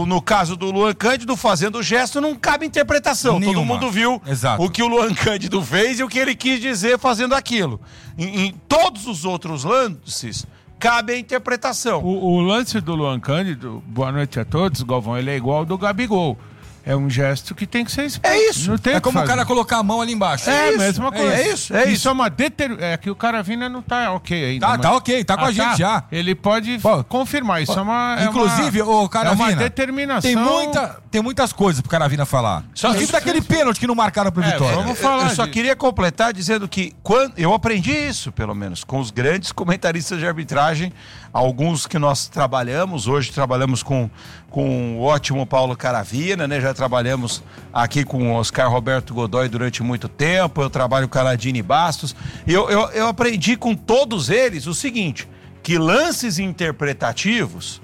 no caso do Luan Cândido, fazendo o gesto, não cabe interpretação. Nenhuma. Todo mundo viu o que o Luan Cândido fez e o que ele quis dizer fazendo aquilo. Em todos os outros lances, cabe a interpretação. O lance do Luan Cândido, boa noite a todos, Galvão, ele é igual ao do Gabigol. É um gesto que tem que ser expresso. É isso. Não tem É como fazer. o cara colocar a mão ali embaixo. É a mesma coisa. É isso. Isso é uma determinação. É que o Caravina não tá ok ainda. Tá ok, tá com a gente já. Ele pode confirmar. Isso é uma. Inclusive, ô Caravina, é uma determinação. Tem muitas coisas pro Caravina falar. Inclusive daquele pênalti que não marcaram pro Vitória. Vamos falar. Eu só queria completar dizendo que eu aprendi isso, pelo menos, com os grandes comentaristas de arbitragem, alguns que nós trabalhamos, hoje trabalhamos com o ótimo Paulo Caravina, né? Já trabalhamos aqui com o Oscar Roberto Godoy durante muito tempo, eu trabalho com a Nadine Bastos, eu aprendi com todos eles o seguinte, que lances interpretativos,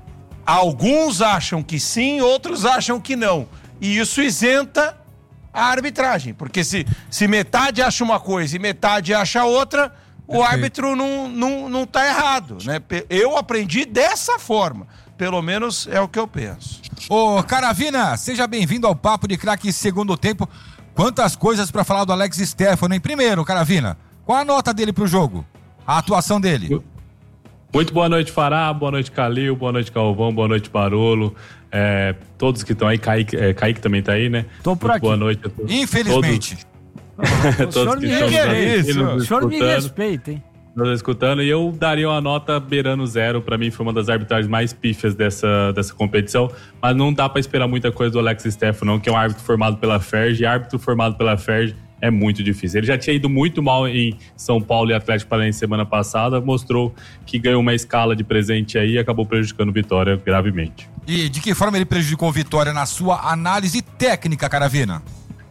alguns acham que sim, outros acham que não, e isso isenta a arbitragem, porque se metade acha uma coisa e metade acha outra, o árbitro não tá errado, né? Eu aprendi dessa forma, pelo menos é o que eu penso. Ô Caravina, seja bem-vindo ao Papo de Craque Segundo Tempo. Quantas coisas pra falar do Alex Stefano, hein? Primeiro, Caravina, qual a nota dele pro jogo? A atuação dele? Muito boa noite, Fará, boa noite, Calil, boa noite, Galvão, boa noite, Barolo. Todos que estão aí, Kaique também tá aí, né? Tô por aqui. Boa noite a todos. Infelizmente. Todos que estão O senhor me respeita, hein? Nos escutando, e eu daria uma nota beirando 0. Pra mim foi uma das arbitragens mais pífias dessa competição, mas não dá pra esperar muita coisa do Alex Stefano, não, que é um árbitro formado pela FERJ, e árbitro formado pela FERJ é muito difícil. Ele já tinha ido muito mal em São Paulo e Atlético Paranaense semana passada, mostrou que ganhou uma escala de presente aí e acabou prejudicando o Vitória gravemente. E de que forma ele prejudicou o Vitória na sua análise técnica, Caravina?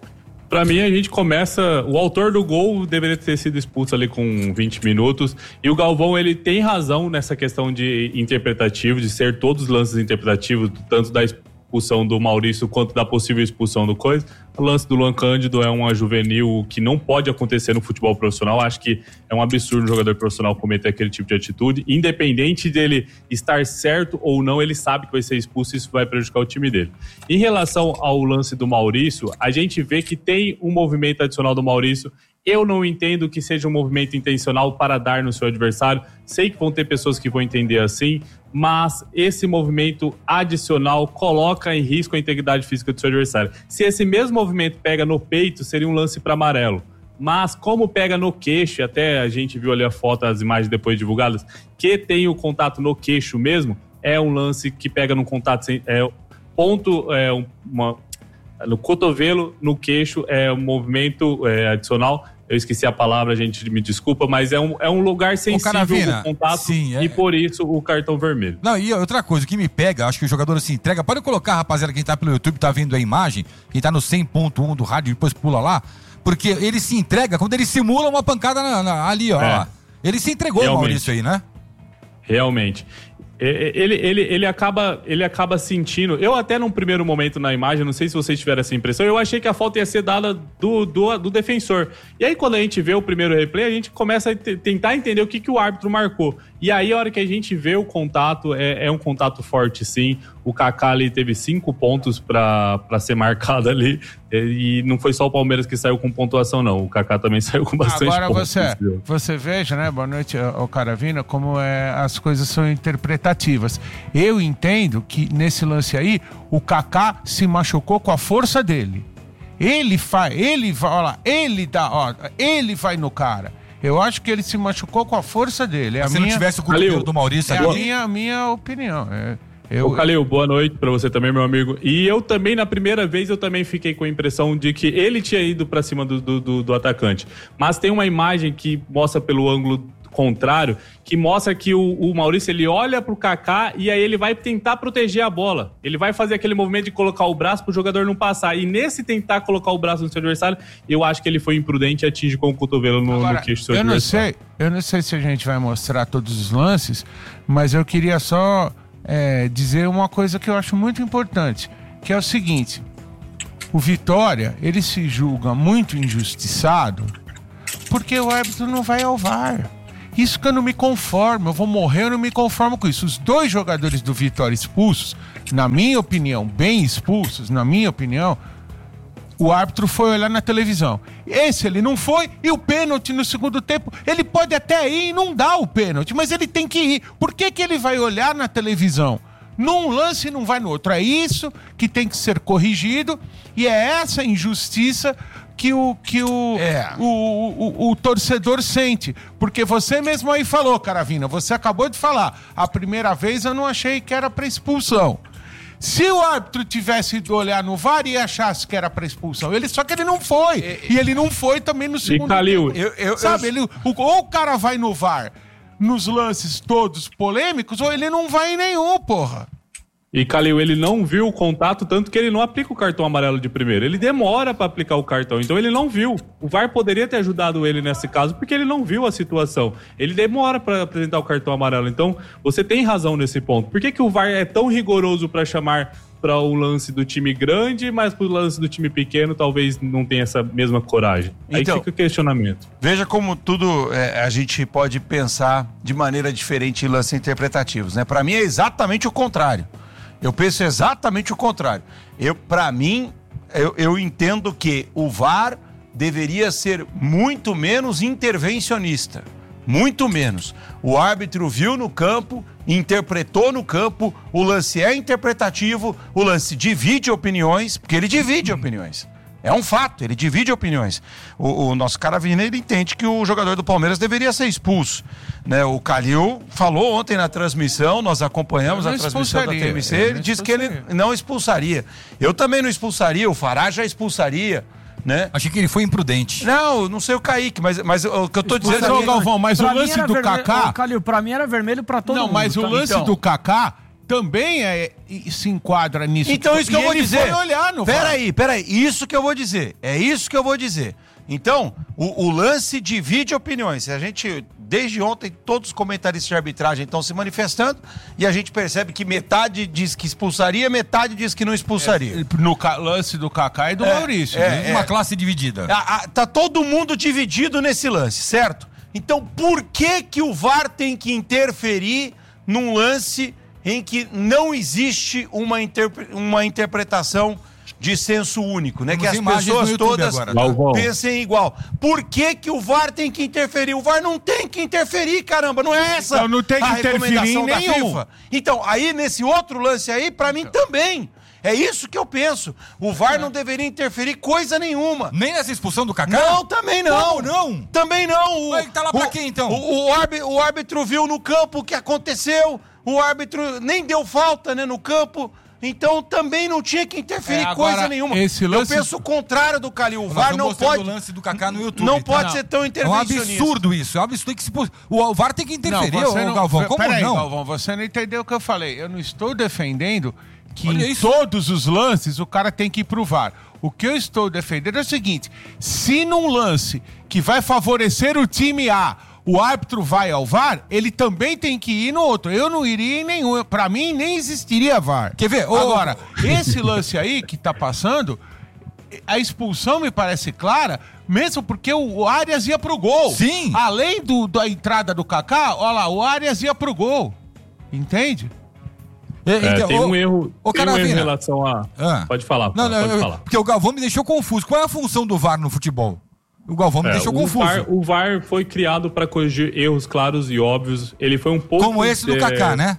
Pra mim, a gente começa... O autor do gol deveria ter sido expulso ali com 20 minutos. E o Galvão, ele tem razão nessa questão de interpretativo, de ser todos os lances interpretativos, tanto da expulsão do Maurício quanto da possível expulsão do Coisa. O lance do Luan Cândido é uma juvenil que não pode acontecer no futebol profissional. Acho que é um absurdo um jogador profissional cometer aquele tipo de atitude. Independente dele estar certo ou não, ele sabe que vai ser expulso e isso vai prejudicar o time dele. Em relação ao lance do Maurício, a gente vê que tem um movimento adicional do Maurício. Eu não entendo que seja um movimento intencional para dar no seu adversário. Sei que vão ter pessoas que vão entender assim, mas esse movimento adicional coloca em risco a integridade física do seu adversário. Se esse mesmo movimento pega no peito, seria um lance para amarelo. Mas como pega no queixo, até a gente viu ali a foto, as imagens depois divulgadas, que tem o contato no queixo mesmo, é um lance que pega no contato, no cotovelo, no queixo, é um movimento adicional. Eu esqueci a palavra, a gente me desculpa, mas é um lugar sensível do contato, sim, e por isso o cartão vermelho. Não, e outra coisa, o que me pega, acho que o jogador se entrega, pode colocar, rapaziada, quem tá pelo YouTube, tá vendo a imagem, quem tá no 100.1 do rádio, depois pula lá, porque ele se entrega quando ele simula uma pancada ali, ó. Ele se entregou, realmente. Maurício, aí, né? Realmente. Ele acaba sentindo... Eu até num primeiro momento na imagem, não sei se vocês tiveram essa impressão, eu achei que a falta ia ser dada do defensor. E aí quando a gente vê o primeiro replay, a gente começa a tentar entender o que o árbitro marcou. E aí a hora que a gente vê o contato, é um contato forte sim. O Kaká ali teve 5 pontos pra ser marcado ali. E não foi só o Palmeiras que saiu com pontuação, não. O Kaká também saiu com bastante pontos. Agora você veja, né, boa noite, ao Caravina, como as coisas são interpretativas. Eu entendo que nesse lance aí, o Kaká se machucou com a força dele. Ele vai no cara. Eu acho que ele se machucou com a força dele. Se não tivesse o cotovelo do Maurício... É a minha opinião. Ô Calil, boa noite pra você também, meu amigo. E eu também, na primeira vez, eu também fiquei com a impressão de que ele tinha ido pra cima do atacante. Mas tem uma imagem que mostra pelo ângulo contrário, que mostra que o Maurício, ele olha pro Kaká e aí ele vai tentar proteger a bola. Ele vai fazer aquele movimento de colocar o braço pro jogador não passar. E nesse tentar colocar o braço no seu adversário, eu acho que ele foi imprudente e atinge com o cotovelo no queixo do seu adversário. Eu não sei se a gente vai mostrar todos os lances, mas eu queria só dizer uma coisa que eu acho muito importante, que é o seguinte: o Vitória, ele se julga muito injustiçado porque o árbitro não vai ao VAR. Isso que eu não me conformo, eu vou morrer, eu não me conformo com isso. Os 2 jogadores do Vitória expulsos, na minha opinião, bem expulsos, na minha opinião, o árbitro foi olhar na televisão. Esse ele não foi, e o pênalti no segundo tempo, ele pode até ir e não dar o pênalti, mas ele tem que ir. Por que ele vai olhar na televisão? Num lance e não vai no outro. É isso que tem que ser corrigido, e é essa injustiça que o torcedor sente. Porque você mesmo aí falou, Caravina, você acabou de falar, a primeira vez eu não achei que era para expulsão. Se o árbitro tivesse ido olhar no VAR e achasse que era para expulsão, só que ele não foi. E ele não foi também no segundo tempo. Ou o cara vai no VAR nos lances todos polêmicos, ou ele não vai em nenhum, porra. E Calil, ele não viu o contato, tanto que ele não aplica o cartão amarelo de primeiro. Ele demora para aplicar o cartão, então ele não viu. O VAR poderia ter ajudado ele nesse caso, porque ele não viu a situação. Ele demora para apresentar o cartão amarelo. Então, você tem razão nesse ponto. Por que o VAR é tão rigoroso para chamar para o lance do time grande, mas para o lance do time pequeno talvez não tenha essa mesma coragem? Então, aí fica o questionamento. Veja como tudo a gente pode pensar de maneira diferente em lances interpretativos, né? Para mim é exatamente o contrário. Eu penso exatamente o contrário. Para mim, eu entendo que o VAR deveria ser muito menos intervencionista. Muito menos. O árbitro viu no campo, interpretou no campo, o lance é interpretativo, o lance divide opiniões, porque ele divide opiniões. É um fato, ele divide opiniões. O nosso Caravina, ele entende que o jogador do Palmeiras deveria ser expulso, né? O Calil falou ontem na transmissão, nós acompanhamos a transmissão da TMC, ele disse que ele não expulsaria. Eu também não expulsaria, o Fará já expulsaria, né? Achei que ele foi imprudente. Não sei o Kaique, mas o que eu tô dizendo... Não, Galvão, mas o lance do Kaká... Calil, pra mim era vermelho pra todo mundo. Não, mas o lance do Kaká também se enquadra nisso. Então isso que eu vou dizer. Foi olhar no VAR. Peraí, isso que eu vou dizer. É isso que eu vou dizer. Então, o lance divide opiniões. A gente, desde ontem, todos os comentaristas de arbitragem estão se manifestando e a gente percebe que metade diz que expulsaria, metade diz que não expulsaria. No lance do Kaká e do Maurício. Uma classe dividida. Tá todo mundo dividido nesse lance, certo? Então, por que o VAR tem que interferir num lance em que não existe uma interpretação de senso único, né? Que as pessoas todas pensem igual. Por que o VAR tem que interferir? O VAR não tem que interferir, caramba, não é essa então, não tem que a recomendação da nenhum. FIFA. Então, aí nesse outro lance aí, pra mim também. É isso que eu penso. O VAR não deveria interferir coisa nenhuma. Nem nessa expulsão do Kaká? Não, também não. Como não? Também não. Mas tá lá pra quê, então? O árbitro viu no campo o que aconteceu, o árbitro nem deu falta, né, no campo, então também não tinha que interferir coisa nenhuma. Esse lance... Eu penso o contrário do Calil. O VAR não pode... o lance do Kaká no YouTube. Não pode ser tão intervencionista. É um absurdo isso. É um absurdo que o VAR tem que interferir, Galvão. Como peraí, não? Galvão, você não entendeu o que eu falei. Eu não estou defendendo que em todos os lances o cara tem que ir pro VAR. O que eu estou defendendo é o seguinte: se num lance que vai favorecer o time A, o árbitro vai ao VAR, ele também tem que ir no outro. Eu não iria em nenhum. Pra mim, nem existiria VAR. Quer ver? Agora, esse lance aí que tá passando, a expulsão me parece clara, mesmo porque o Arias ia pro gol. Sim. Além da entrada do Kaká, olha lá, o Arias ia pro gol. Entende? Então, tem um erro em relação a... Pode falar. Pode falar. Porque o Galvão me deixou confuso. Qual é a função do VAR no futebol? O Galvão me deixou confuso. O VAR foi criado para corrigir erros claros e óbvios. Ele foi um pouco... Como esse do Kaká, né?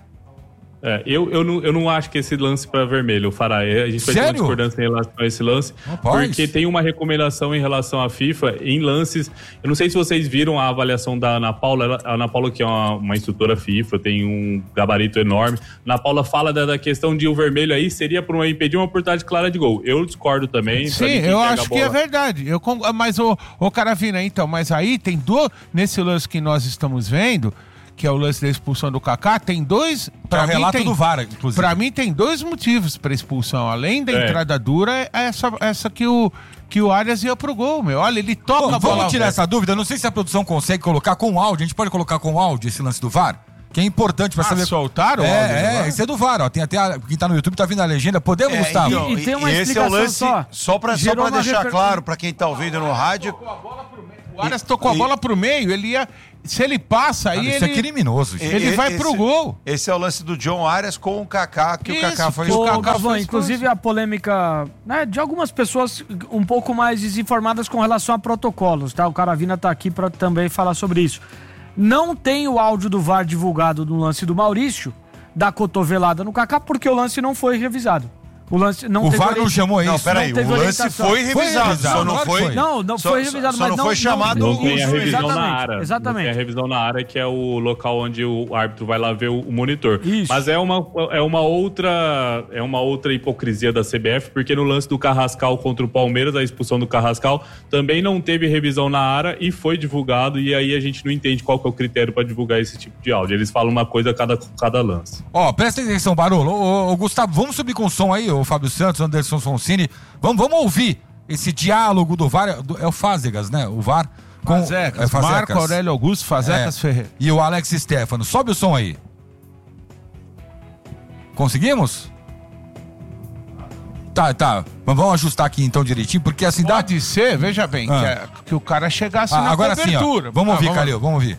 Eu não acho que esse lance para vermelho, o Fará. A gente vai ter uma discordância em relação a esse lance. Porque tem uma recomendação em relação à FIFA em lances. Eu não sei se vocês viram a avaliação da Ana Paula. A Ana Paula, que é uma instrutora FIFA, tem um gabarito enorme. A Ana Paula fala da questão de o vermelho aí seria para impedir uma oportunidade clara de gol. Eu discordo também. Sim, eu acho que é verdade. Mas, ô Caravina, então, mas aí tem nesse lance que nós estamos vendo, que é o lance da expulsão do Kaká, tem dois... É o relato do VAR, inclusive. Pra mim tem dois motivos pra expulsão. Além da entrada dura, essa que o Arias ia pro gol, meu. Olha, ele toca a bola... Vamos tirar essa dúvida? Não sei se a produção consegue colocar com áudio. A gente pode colocar com áudio esse lance do VAR? Que é importante pra saber... soltaram o áudio? Esse é do VAR, ó. Tem até... Quem tá no YouTube tá vindo a legenda. Podemos, Gustavo? E tem uma esse é o lance... Só pra deixar claro claro pra quem tá ouvindo no rádio... O Arias tocou a bola pro meio, ele ia... Se ele passa, aí Isso é criminoso. Gente. ele vai pro gol. Esse é o lance do John Arias com o Kaká, que o Kaká foi Ô, Galvão, inclusive a polêmica, né, de algumas pessoas um pouco mais desinformadas com relação a protocolos, tá? O Caravina tá aqui para também falar sobre isso. Não tem o áudio do VAR divulgado no lance do Maurício, da cotovelada no Kaká, porque o lance não foi revisado. O lance não o VAR não chamou isso. Não, peraí, o lance foi revisado. Só não foi. Não foi revisado, mas não foi chamado não tem a revisão na área. Exatamente. Não tem a revisão na área, que é o local onde o árbitro vai lá ver o monitor. Isso. Mas é uma outra hipocrisia da CBF, porque no lance do Carrascal contra o Palmeiras, a expulsão do Carrascal, também não teve revisão na área e foi divulgado, e aí a gente não entende qual que é o critério para divulgar esse tipo de áudio. Eles falam uma coisa a cada lance. Presta atenção, Barolo. Ô, Gustavo, vamos subir com o som aí, o Fábio Santos, Anderson Foncini. Vamos ouvir esse diálogo do VAR. É o Fázegas, né? O VAR com Fazecas, Marco Aurélio Augusto, Fazecas Ferreira. E o Alex Stefano. Sobe o som aí. Conseguimos? Tá. Vamos ajustar aqui então direitinho, porque assim dá. Pode ser, veja bem, que o cara chegasse na agora cobertura. Sim, vamos ouvir, Calil, vamos ouvir.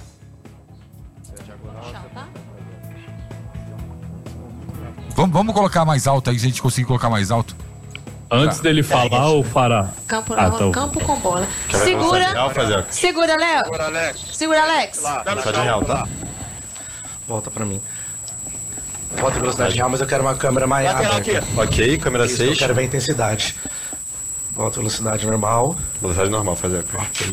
Vamos colocar mais alto aí, se a gente conseguir colocar mais alto. Antes dele falar, o Fará. Campo com bola. Segura, Léo. Segura, Alex. Tá de real, tá? Volta pra mim. Volta em velocidade real, mas eu quero uma câmera maior. Ok, câmera 6. Eu quero ver a intensidade. Volta em velocidade normal. Velocidade normal, fazer. Ok.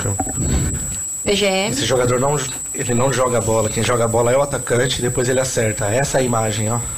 BGM. Esse jogador não joga a bola. Quem joga a bola é o atacante e depois ele acerta. Essa é a imagem, ó.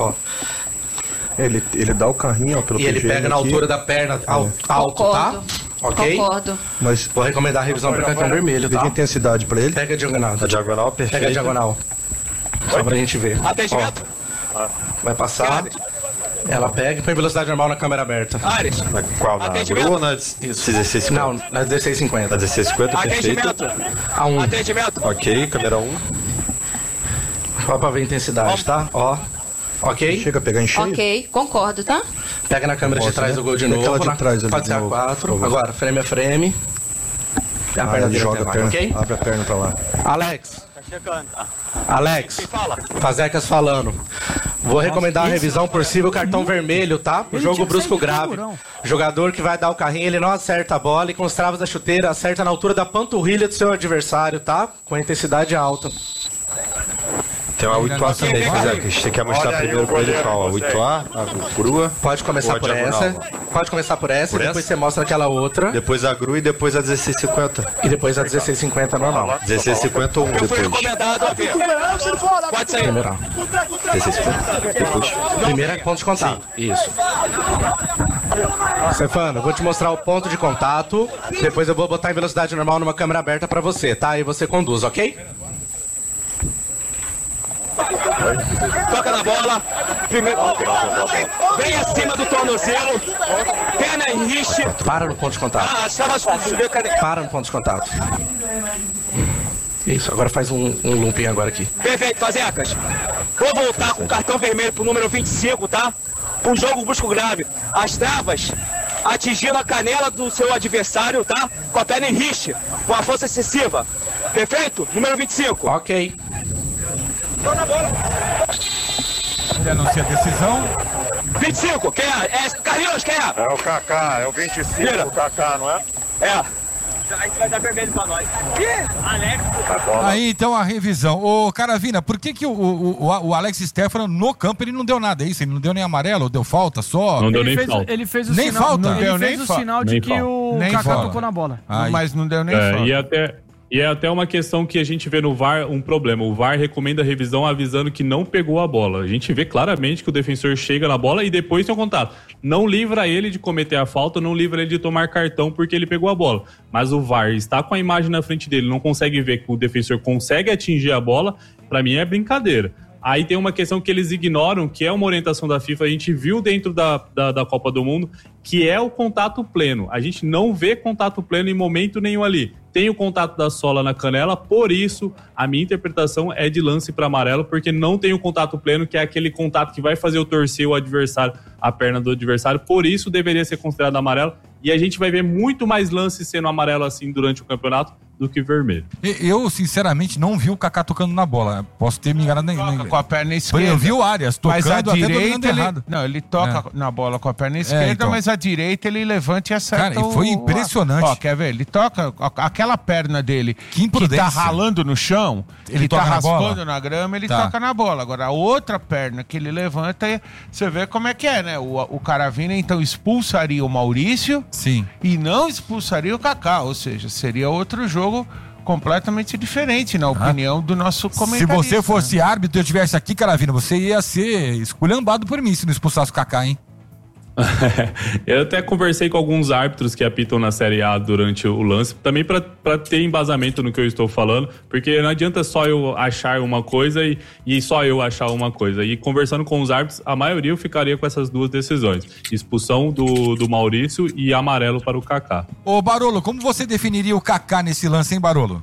Ele dá o carrinho, ó, pelo E ele pega na altura da perna alto, tá? Ok? Concordo. Mas vou recomendar a revisão para cartão vermelho, tá? Veja a intensidade pra ele. Pega a diagonal. A diagonal, perfeito. Pega a diagonal. Só pra gente ver. Atendimento. Vai passar. Ela pega e põe velocidade normal na câmera aberta. Ares. Qual? Na grua ou na 1650? Não, na 1650. Na 1650, perfeito. A 1. Atendimento. Ok, câmera 1. Só pra ver a intensidade, tá? Ó. Ok? Chega a pegar em cheio. Ok, concordo, tá? Pega na câmera de trás do gol de novo. Aquela de trás ali. Pode ser a 4. Agora, frame a frame. A perna dele joga a perna, ok? abre a perna pra lá. Alex. Tá chegando. Alex. Quem fala? Fazecas falando. Vou recomendar a revisão possível cartão vermelho, tá? O jogo brusco grave. Jogador que vai dar o carrinho, ele não acerta a bola e com os travos da chuteira acerta na altura da panturrilha do seu adversário, tá? Com a intensidade alta. Tem uma 8A também, Fazecas. Você quer mostrar primeiro pra ele qual? A 8A, a grua? Pode começar por essa. Pode começar por essa, depois você mostra aquela outra. Depois a grua e depois a 1650. E depois a 1650 normal. 1650 ou 1 depois. Recomendado a ver. Pode sair. Primeira. 1650. Depois. Primeira ponto de contato. Isso. Stefano, eu vou te mostrar o ponto de contato. Depois eu vou botar em velocidade normal numa câmera aberta pra você, tá? Aí você conduz, ok? Toca na bola. Primeiro. Bem acima do tornozelo. Perna em riche. Para no ponto de contato. Para no ponto de contato. Isso, agora faz um looping agora aqui. Perfeito, Fazecas. Vou voltar com o cartão vermelho pro número 25, tá? Um jogo brusco grave. As travas atingindo a canela do seu adversário, tá? Com a perna em riche. Com a força excessiva. Perfeito? Número 25. Ok. Ele anuncia a decisão. 25, quem é? Carlinhos, quem é? É o Kaká, é o 25, Vira. o Kaká, não é? É. A gente vai dar vermelho pra nós. Alex. Aí então a revisão. Ô Caravina, por que o Alex Stefano no campo ele não deu nada? É isso? Ele não deu nem amarelo, deu falta só? Não deu nem falta. Ele fez o Nem sinal, falta? Ele Deu fez nem o falta. sinal de Nem que falta. o Nem Kaká falta. tocou na bola. Aí. Mas não deu nem falta. E é até uma questão que a gente vê no VAR um problema. O VAR recomenda a revisão avisando que não pegou a bola. A gente vê claramente que o defensor chega na bola e depois tem o contato. Não livra ele de cometer a falta, não livra ele de tomar cartão porque ele pegou a bola. Mas o VAR está com a imagem na frente dele, não consegue ver que o defensor consegue atingir a bola. Pra mim é brincadeira. Aí tem uma questão que eles ignoram, que é uma orientação da FIFA, a gente viu dentro da Copa do Mundo, que é o contato pleno. A gente não vê contato pleno em momento nenhum ali. Tem o contato da sola na canela, por isso a minha interpretação é de lance para amarelo, porque não tem o contato pleno, que é aquele contato que vai fazer eu torcer o adversário, a perna do adversário, por isso deveria ser considerado amarelo. e a gente vai ver muito mais lances sendo amarelo assim durante o campeonato do que vermelho. Eu, sinceramente, não vi o Kaká tocando na bola. Posso ter me enganado. Toca com a perna esquerda. Eu vi o Arias tocando, mas a até direita errado. Não, ele toca na bola com a perna esquerda, então. mas a direita ele levanta e acerta. Cara, e foi impressionante. Ó, quer ver? Ele toca aquela perna dele que tá ralando no chão, ele tá raspando na grama, ele toca na bola. Agora, a outra perna que ele levanta, você vê como é que é, né? O Caravina, então, expulsaria o Maurício. Sim. E não expulsaria o Kaká, ou seja, seria outro jogo completamente diferente, na opinião do nosso comentarista. Se você fosse árbitro e eu estivesse aqui, Caravina, você ia ser esculhambado por mim se não expulsasse o Kaká, hein? Eu até conversei com alguns árbitros que apitam na Série A durante o lance, também para ter embasamento no que eu estou falando, porque não adianta só eu achar uma coisa e só eu achar uma coisa. E conversando com os árbitros, a maioria eu ficaria com essas duas decisões: expulsão do Maurício e amarelo para o Kaká. Ô Barolo, como você definiria o Kaká nesse lance, hein, Barolo?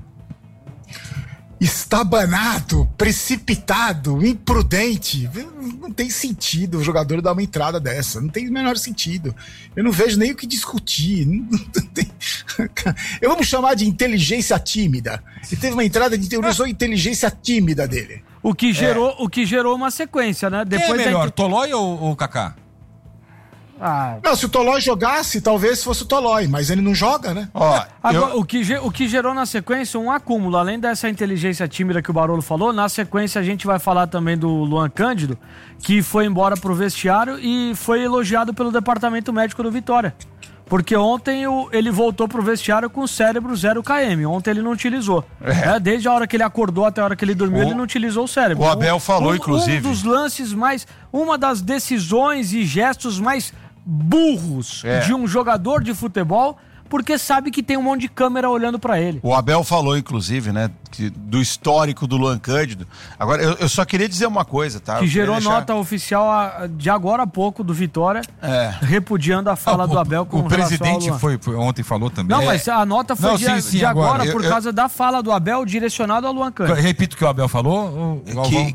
Estabanado, precipitado, imprudente. Não tem sentido o jogador dar uma entrada dessa. Não tem o menor sentido. Eu não vejo nem o que discutir. Não tem... Vamos chamar de inteligência tímida. Ele teve uma entrada de usou a inteligência tímida dele. O que gerou uma sequência, né? Depois quem é melhor, Tolói ou Kaká? Não, se o Tolói jogasse, talvez fosse o Tolói, mas ele não joga, né? Agora, o que gerou na sequência um acúmulo, além dessa inteligência tímida que o Barolo falou, na sequência a gente vai falar também do Luan Cândido, que foi embora pro vestiário e foi elogiado pelo departamento médico do Vitória. Porque ontem ele voltou pro vestiário com o cérebro 0 km. Ontem ele não utilizou. Desde a hora que ele acordou até a hora que ele dormiu, ele não utilizou o cérebro. O Abel falou, inclusive. Um dos lances uma das decisões e gestos mais burros de um jogador de futebol, porque sabe que tem um monte de câmera olhando pra ele. O Abel falou, inclusive, né, do histórico do Luan Cândido. Agora, eu só queria dizer uma coisa, tá? Que gerou nota oficial de agora a pouco do Vitória, repudiando a fala do Abel com relação ao Luan. O presidente ontem falou também. Não, mas a nota foi de agora, por causa da fala do Abel direcionado ao Luan Cândido. Repito o que o Abel falou.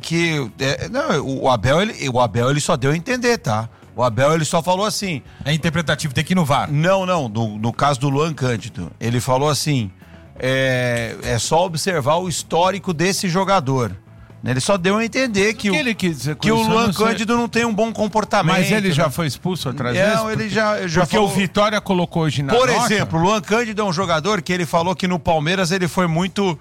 O Abel ele só deu a entender, tá? O Abel, ele só falou assim... É interpretativo, tem que ir no VAR. Não. No caso do Luan Cândido, ele falou assim... É só observar o histórico desse jogador. Ele só deu a entender que o Luan Cândido não tem um bom comportamento. Mas ele já foi expulso outras vezes? Não, ele já porque falou... o Vitória colocou hoje na Por exemplo, o Luan Cândido é um jogador que ele falou que no Palmeiras ele foi muito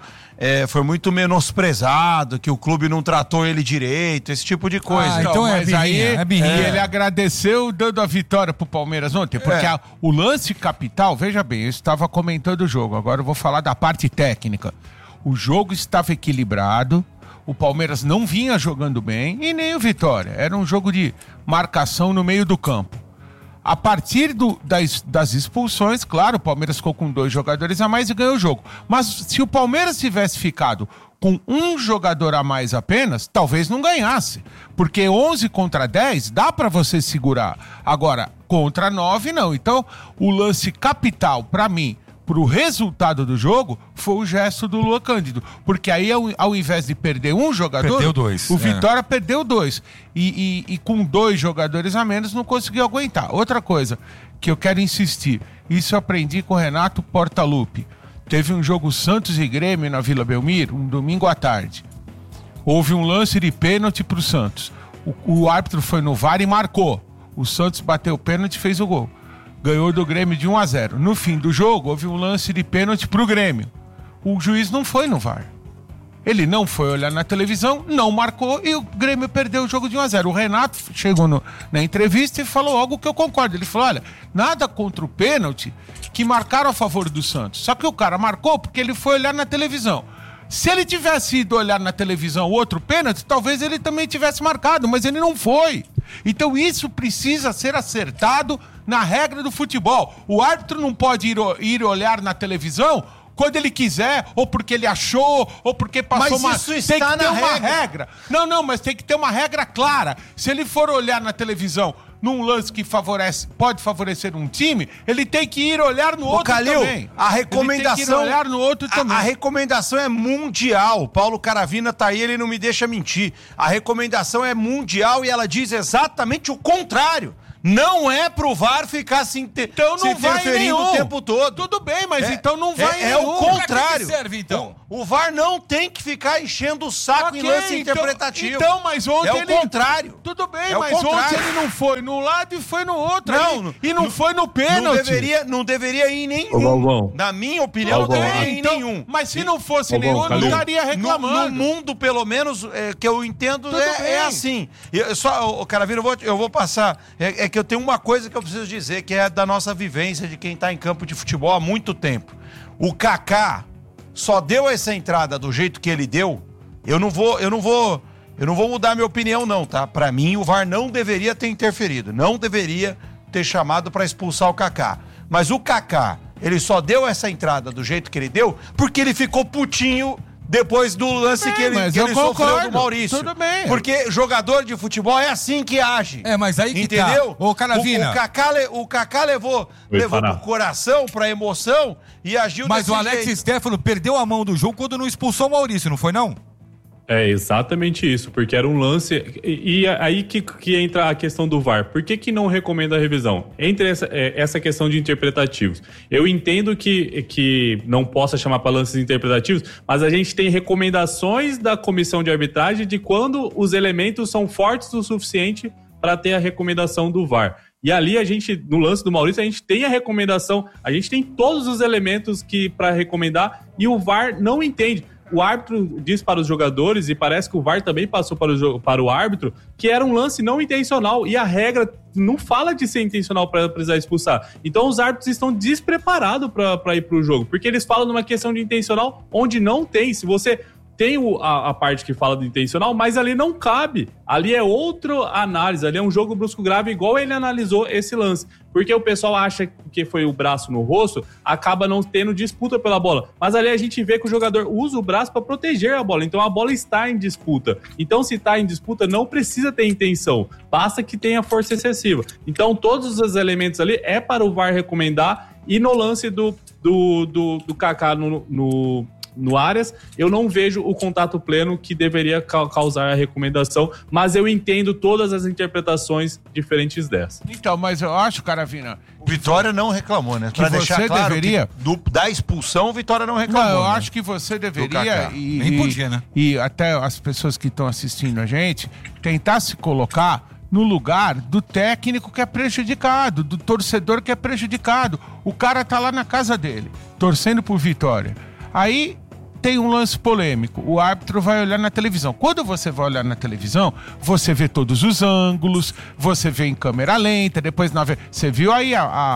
menosprezado, que o clube não tratou ele direito, esse tipo de coisa. Então mas aí ele agradeceu dando a vitória pro Palmeiras ontem, porque o lance capital, veja bem, eu estava comentando o jogo, agora eu vou falar da parte técnica. O jogo estava equilibrado, o Palmeiras não vinha jogando bem e nem o Vitória. Era um jogo de marcação no meio do campo. A partir das expulsões, claro, o Palmeiras ficou com 2 jogadores a mais e ganhou o jogo. Mas se o Palmeiras tivesse ficado com 1 jogador a mais apenas, talvez não ganhasse. Porque 11 contra 10 dá para você segurar. Agora, contra 9 não. Então, o lance capital, para mim, pro resultado do jogo, foi o gesto do Luan Cândido. Porque aí, ao invés de perder um jogador... Perdeu 2. O Vitória perdeu 2. E com 2 jogadores a menos não conseguiu aguentar. Outra coisa que eu quero insistir. Isso eu aprendi com o Renato Portaluppi. Teve um jogo Santos e Grêmio na Vila Belmiro, um domingo à tarde. Houve um lance de pênalti pro Santos. O árbitro foi no VAR e marcou. O Santos bateu o pênalti e fez o gol. Ganhou do Grêmio de 1-0. No fim do jogo, houve um lance de pênalti pro Grêmio. O juiz não foi no VAR. Ele não foi olhar na televisão, não marcou e o Grêmio perdeu o jogo de 1-0. O Renato chegou na entrevista e falou algo que eu concordo. Ele falou, olha, nada contra o pênalti que marcaram a favor do Santos. Só que o cara marcou porque ele foi olhar na televisão. Se ele tivesse ido olhar na televisão outro pênalti, talvez ele também tivesse marcado, mas ele não foi. Então isso precisa ser acertado na regra do futebol. O árbitro não pode ir olhar na televisão quando ele quiser, ou porque ele achou, ou porque passou uma... Mas isso está na regra. Não, mas tem que ter uma regra clara. Se ele for olhar na televisão num lance que pode favorecer um time, ele tem que ir olhar no outro Calil, também. A recomendação, ele tem que ir olhar no outro também. A recomendação é mundial. Paulo Caravina tá aí, ele não me deixa mentir. A recomendação é mundial e ela diz exatamente o contrário. Não é pro VAR ficar se interferindo o tempo todo. Tudo bem, mas então não vai É o contrário. Pra que serve, então? O VAR não tem que ficar enchendo o saco em lance interpretativo. Então, mas ontem é o contrário. Tudo bem, É o mas contrário. ontem ele não foi no lado e foi no outro. Não, e não foi no pênalti. Não deveria ir nenhum. Ô, Galvão. Na minha opinião, não deveria ir nenhum. Mas se não fosse Galvão, nenhum, eu não estaria reclamando. No mundo, pelo menos, que eu entendo, Tudo bem. é assim. Caravino, eu vou passar. É que eu tenho uma coisa que eu preciso dizer, que é da nossa vivência de quem tá em campo de futebol há muito tempo. O Kaká só deu essa entrada do jeito que ele deu. Eu não vou mudar minha opinião, não, tá? Pra mim, o VAR não deveria ter interferido. Não deveria ter chamado pra expulsar o Kaká. Mas o Kaká, ele só deu essa entrada do jeito que ele deu porque ele ficou putinho depois do lance que ele sofreu do Maurício. Tudo bem. Porque jogador de futebol é assim que age. Mas aí que entendeu? Tá. Ô, Caravina. O Kaká levou pro coração, pra emoção e agiu Mas desse o Alex jeito. Stefano perdeu a mão do jogo quando não expulsou o Maurício, não foi não? É exatamente isso, porque era um lance. E aí que entra a questão do VAR. Por que não recomenda a revisão? Entre essa questão de interpretativos. Eu entendo que não possa chamar para lances interpretativos, mas a gente tem recomendações da comissão de arbitragem de quando os elementos são fortes o suficiente para ter a recomendação do VAR. E ali no lance do Maurício, a gente tem a recomendação, a gente tem todos os elementos para recomendar e o VAR não entende. O árbitro diz para os jogadores, e parece que o VAR também passou para o árbitro, que era um lance não intencional. E a regra não fala de ser intencional para precisar expulsar. Então os árbitros estão despreparados para ir para o jogo, porque eles falam numa questão de intencional onde não tem. Se você tem a parte que fala do intencional, mas ali não cabe. Ali é outra análise, ali é um jogo brusco grave, igual ele analisou esse lance. Porque o pessoal acha que foi o braço no rosto, acaba não tendo disputa pela bola. Mas ali a gente vê que o jogador usa o braço para proteger a bola. Então a bola está em disputa. Então se está em disputa, não precisa ter intenção. Basta que tenha força excessiva. Então todos os elementos ali é para o VAR recomendar. E no lance do Kaká no Arias, eu não vejo o contato pleno que deveria causar a recomendação, mas eu entendo todas as interpretações diferentes dessa. Então, mas eu acho, Caravina... O Vitória não reclamou, né? Pra deixar claro deveria... que da expulsão, o Vitória não reclamou. Não, eu né? acho que você deveria... Nem podia, né? E até as pessoas que estão assistindo a gente, tentar se colocar no lugar do técnico que é prejudicado, do torcedor que é prejudicado. O cara tá lá na casa dele, torcendo por Vitória. Aí... tem um lance polêmico, o árbitro vai olhar na televisão. Quando você vai olhar na televisão, você vê todos os ângulos, você vê em câmera lenta, depois você viu aí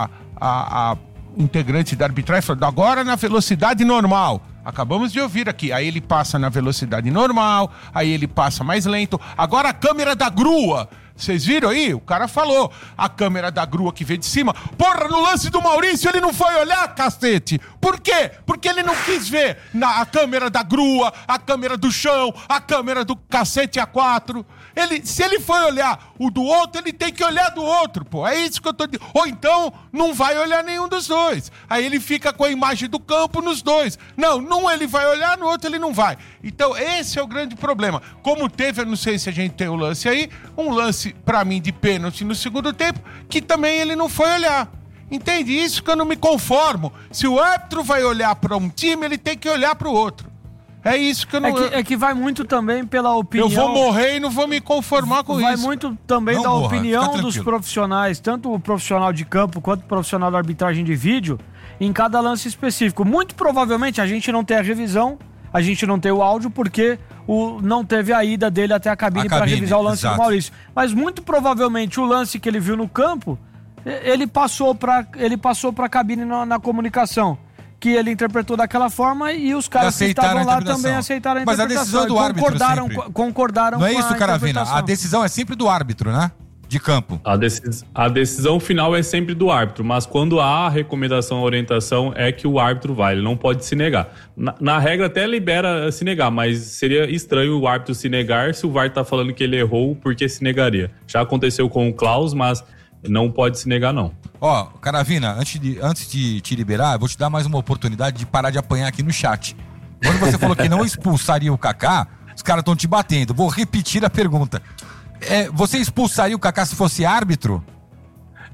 a integrante da arbitragem falando, agora na velocidade normal. Acabamos de ouvir aqui. Aí ele passa na velocidade normal, aí ele passa mais lento. Agora a câmera da grua. Vocês viram aí? O cara falou. A câmera da grua que veio de cima. Porra, no lance do Maurício ele não foi olhar, cacete. Por quê? Porque ele não quis ver a câmera da grua, a câmera do chão, a câmera do cacete A4. Se ele foi olhar o do outro, ele tem que olhar do outro, pô. É isso que eu tô dizendo. Ou então, não vai olhar nenhum dos dois. Aí ele fica com a imagem do campo nos dois. Não, num ele vai olhar, no outro ele não vai. Então, esse é o grande problema. Como teve, eu não sei se a gente tem o lance aí, um lance, pra mim, de pênalti no segundo tempo, que também ele não foi olhar. Entende? Isso que eu não me conformo. Se o árbitro vai olhar pra um time, ele tem que olhar pro outro. É isso que eu não... É que vai muito também pela opinião... Eu vou morrer e não vou me conformar com isso. Vai muito também da opinião dos profissionais, tanto o profissional de campo quanto o profissional da arbitragem de vídeo, em cada lance específico. Muito provavelmente a gente não tem a revisão, a gente não tem o áudio, porque não teve a ida dele até a cabine para revisar o lance do Maurício. Mas muito provavelmente o lance que ele viu no campo, ele passou para a cabine na comunicação, que ele interpretou daquela forma e os caras que estavam lá também aceitaram a interpretação. Mas a decisão do árbitro concordaram não é isso, Caravina? A decisão é sempre do árbitro, né? De campo. A decisão final é sempre do árbitro, mas quando há a recomendação, a orientação, é que o árbitro vai, ele não pode se negar. Na regra até libera se negar, mas seria estranho o árbitro se negar se o VAR tá falando que ele errou, porque se negaria. Já aconteceu com o Klaus, mas não pode se negar, não. Ó, Caravina, antes de te liberar, eu vou te dar mais uma oportunidade de parar de apanhar aqui no chat. Quando você falou que não expulsaria o Kaká, os caras estão te batendo. Vou repetir a pergunta. Você expulsaria o Kaká se fosse árbitro?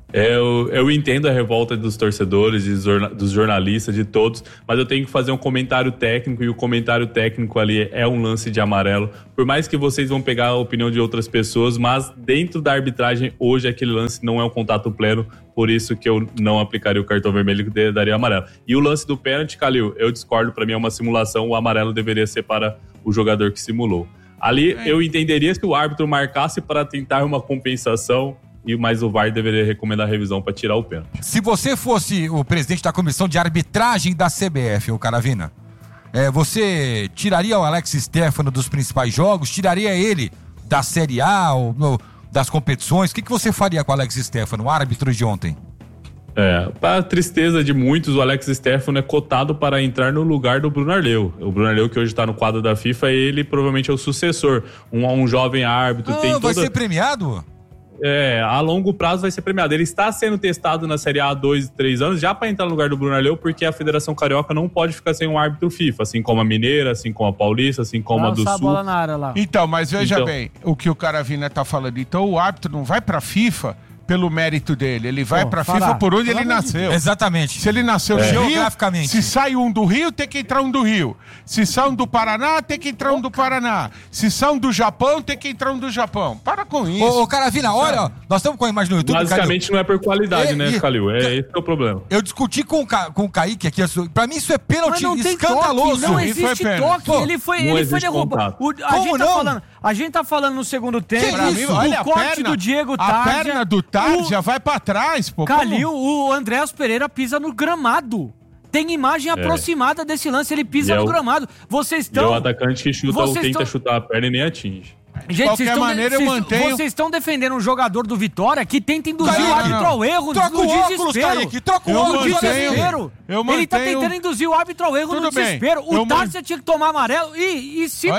Eu entendo a revolta dos torcedores, dos jornalistas, de todos, mas eu tenho que fazer um comentário técnico, e o comentário técnico ali é um lance de amarelo. Por mais que vocês vão pegar a opinião de outras pessoas, mas dentro da arbitragem, hoje aquele lance não é um contato pleno, por isso que eu não aplicaria o cartão vermelho e daria amarelo. E o lance do pênalti, Calil, eu discordo, para mim é uma simulação, o amarelo deveria ser para o jogador que simulou. Ali eu entenderia se o árbitro marcasse para tentar uma compensação, mas o VAR deveria recomendar a revisão para tirar o pênalti. Se você fosse o presidente da comissão de arbitragem da CBF, o Caravina, você tiraria o Alex Stefano dos principais jogos? Tiraria ele da Série A ou das competições? O que você faria com o Alex Stefano, o árbitro de ontem? Para a tristeza de muitos, o Alex Stefano é cotado para entrar no lugar do Bruno Arleu. O Bruno Arleu, que hoje está no quadro da FIFA, ele provavelmente é o sucessor. Um jovem árbitro. Vai ser premiado? A longo prazo vai ser premiado. Ele está sendo testado na Série A há 2, 3 anos, já para entrar no lugar do Bruno Arleu, porque a Federação Carioca não pode ficar sem um árbitro FIFA, assim como a Mineira, assim como a Paulista, assim como a do Sul. A bola na área lá. Então, mas veja bem, o que o Caravina tá falando. Então, o árbitro não vai pra FIFA pelo mérito dele. Ele vai pra FIFA por onde ele nasceu. Exatamente. Se ele nasceu no Rio, geograficamente. se sai um do Rio, tem que entrar um do Rio. Se sai um do Paraná, tem que entrar um do Paraná. Se sai um do Japão, tem que entrar um do Japão. Para com isso. Ô, Caravina, olha, ó, nós estamos com a imagem no YouTube. Basicamente Calil. Não é por qualidade, né, Calil? Esse é o problema. Eu discuti com o Kaique aqui. Pra mim isso é pênalti escandaloso. Não existe toque. Ele foi derrubado. A gente tá falando no segundo tempo. O corte do Diego Tarja. A perna do Tarja vai pra trás, pô. Calil, o Andréas Pereira pisa no gramado. Tem imagem aproximada desse lance, ele pisa no gramado. Vocês estão... E é o atacante que tenta chutar a perna e nem atinge. Gente, vocês estão defendendo um jogador do Vitória que tenta induzir o árbitro ao erro no desespero. Troca o óculos, desespero. Ele tá tentando induzir o árbitro ao erro no desespero. O Tarja tinha que tomar amarelo e se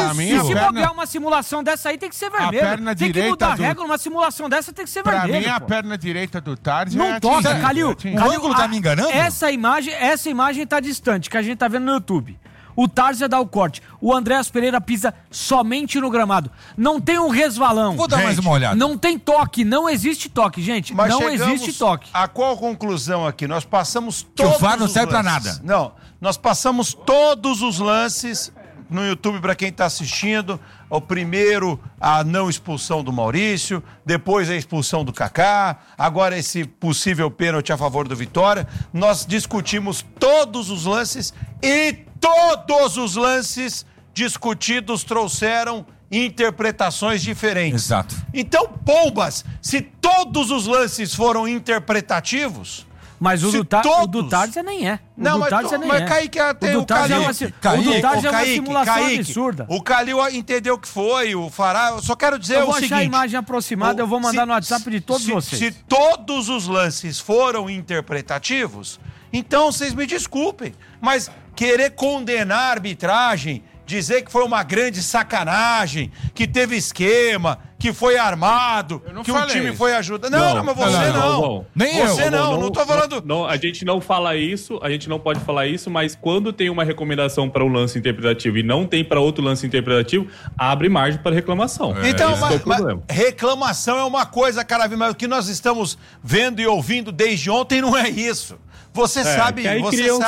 bobear uma simulação dessa aí tem que ser vermelho. Tem que mudar a regra, uma simulação dessa tem que ser vermelho. Pra mim, a perna direita do Tarja não toca, Calil. O ângulo tá me enganando? Essa imagem tá distante, que a gente tá vendo no YouTube. O Tarja dá o corte. O Andréas Pereira pisa somente no gramado. Não tem um resvalão. Vou dar mais uma olhada. Não tem toque. Não existe toque, gente. Mas não existe toque. A qual conclusão aqui? Nós passamos todos os lances. Que o VAR não serve pra nada. nada. Não. Nós passamos todos os lances no YouTube para quem está assistindo. O primeiro, a não expulsão do Maurício, depois a expulsão do Kaká, agora esse possível pênalti a favor do Vitória. Nós discutimos todos os lances e todos os lances discutidos trouxeram interpretações diferentes. Exato. Então, pombas, se todos os lances foram interpretativos... Mas o do Tarja nem é. Mas Kaique tem o Calil. O do Tarja é uma simulação absurda. O Calil entendeu o que foi, o Fará. Eu só quero dizer o seguinte... Eu vou achar a imagem aproximada, eu vou mandar no WhatsApp de todos vocês. Se todos os lances foram interpretativos, então vocês me desculpem, mas querer condenar a arbitragem, dizer que foi uma grande sacanagem, que teve esquema, que foi armado, que o time foi ajudado. Não, mas você não. Nem eu. Você não tô falando... Não, a gente não fala isso, a gente não pode falar isso, mas quando tem uma recomendação para um lance interpretativo e não tem para outro lance interpretativo, abre margem para reclamação. Então, mas reclamação é uma coisa, cara, mas o que nós estamos vendo e ouvindo desde ontem não é isso. Você sabe, criam-se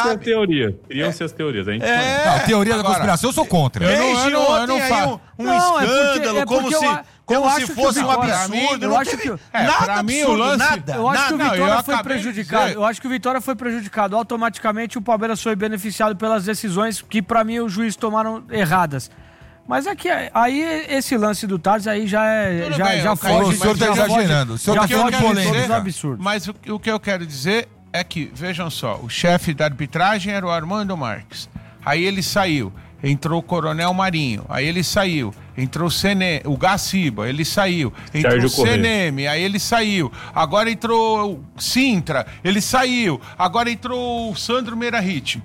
as teorias. A gente a teoria da conspiração eu sou contra. Eu não falo. Um escândalo, como se fosse um absurdo. Eu acho que nada absurdo, nada. Eu acho que o Vitória foi prejudicado. Eu acho que o Vitória foi prejudicado. Automaticamente o Palmeiras foi beneficiado pelas decisões que, pra mim, os juízes tomaram erradas. Mas aqui, aí esse lance do Tarja aí já foge. O senhor tá exagerando. O senhor tá falando polêmica. Mas o que eu quero dizer é que, vejam só, o chefe da arbitragem era o Armando Marques. Aí ele saiu, entrou o Coronel Marinho, aí ele saiu, entrou o Gaciba, ele saiu, entrou o CNM, aí ele saiu, agora entrou o Sintra, ele saiu, agora entrou o Sandro Meirahit.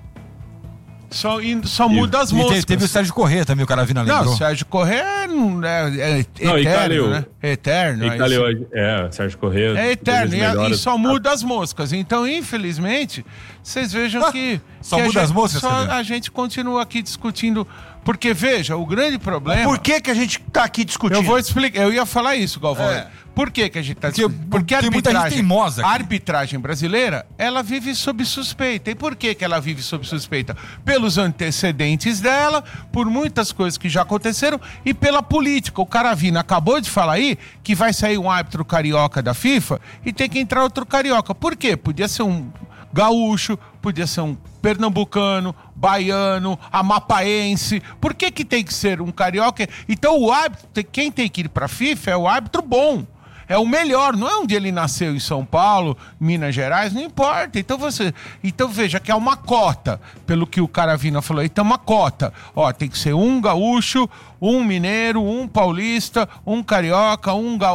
Só muda as moscas. Teve o Sérgio Corrêa também, o Caravina lembrou. Não, o Sérgio Corrêa é eterno, né? Eterno. Sérgio Corrêa. É eterno, e só muda as moscas. Então, infelizmente, vocês vejam que... Só muda as moscas? A gente continua aqui discutindo... Porque, veja, o grande problema... Por que a gente tá aqui discutindo? Eu vou explicar. Eu ia falar isso, Galvão. Por que a gente tá Porque tem muita gente teimosa aqui. A arbitragem brasileira, ela vive sob suspeita. E por que ela vive sob suspeita? Pelos antecedentes dela, por muitas coisas que já aconteceram e pela política. O Caravina acabou de falar aí que vai sair um árbitro carioca da FIFA e tem que entrar outro carioca. Por quê? Podia ser um gaúcho, podia ser um pernambucano, baiano, amapaense. Por que tem que ser um carioca? Então o árbitro, quem tem que ir para a FIFA é o árbitro bom. É o melhor, não é onde ele nasceu, em São Paulo, Minas Gerais, não importa. Então veja que é uma cota, pelo que o Caravina falou. Então uma cota, tem que ser um gaúcho, um mineiro, um paulista, um carioca,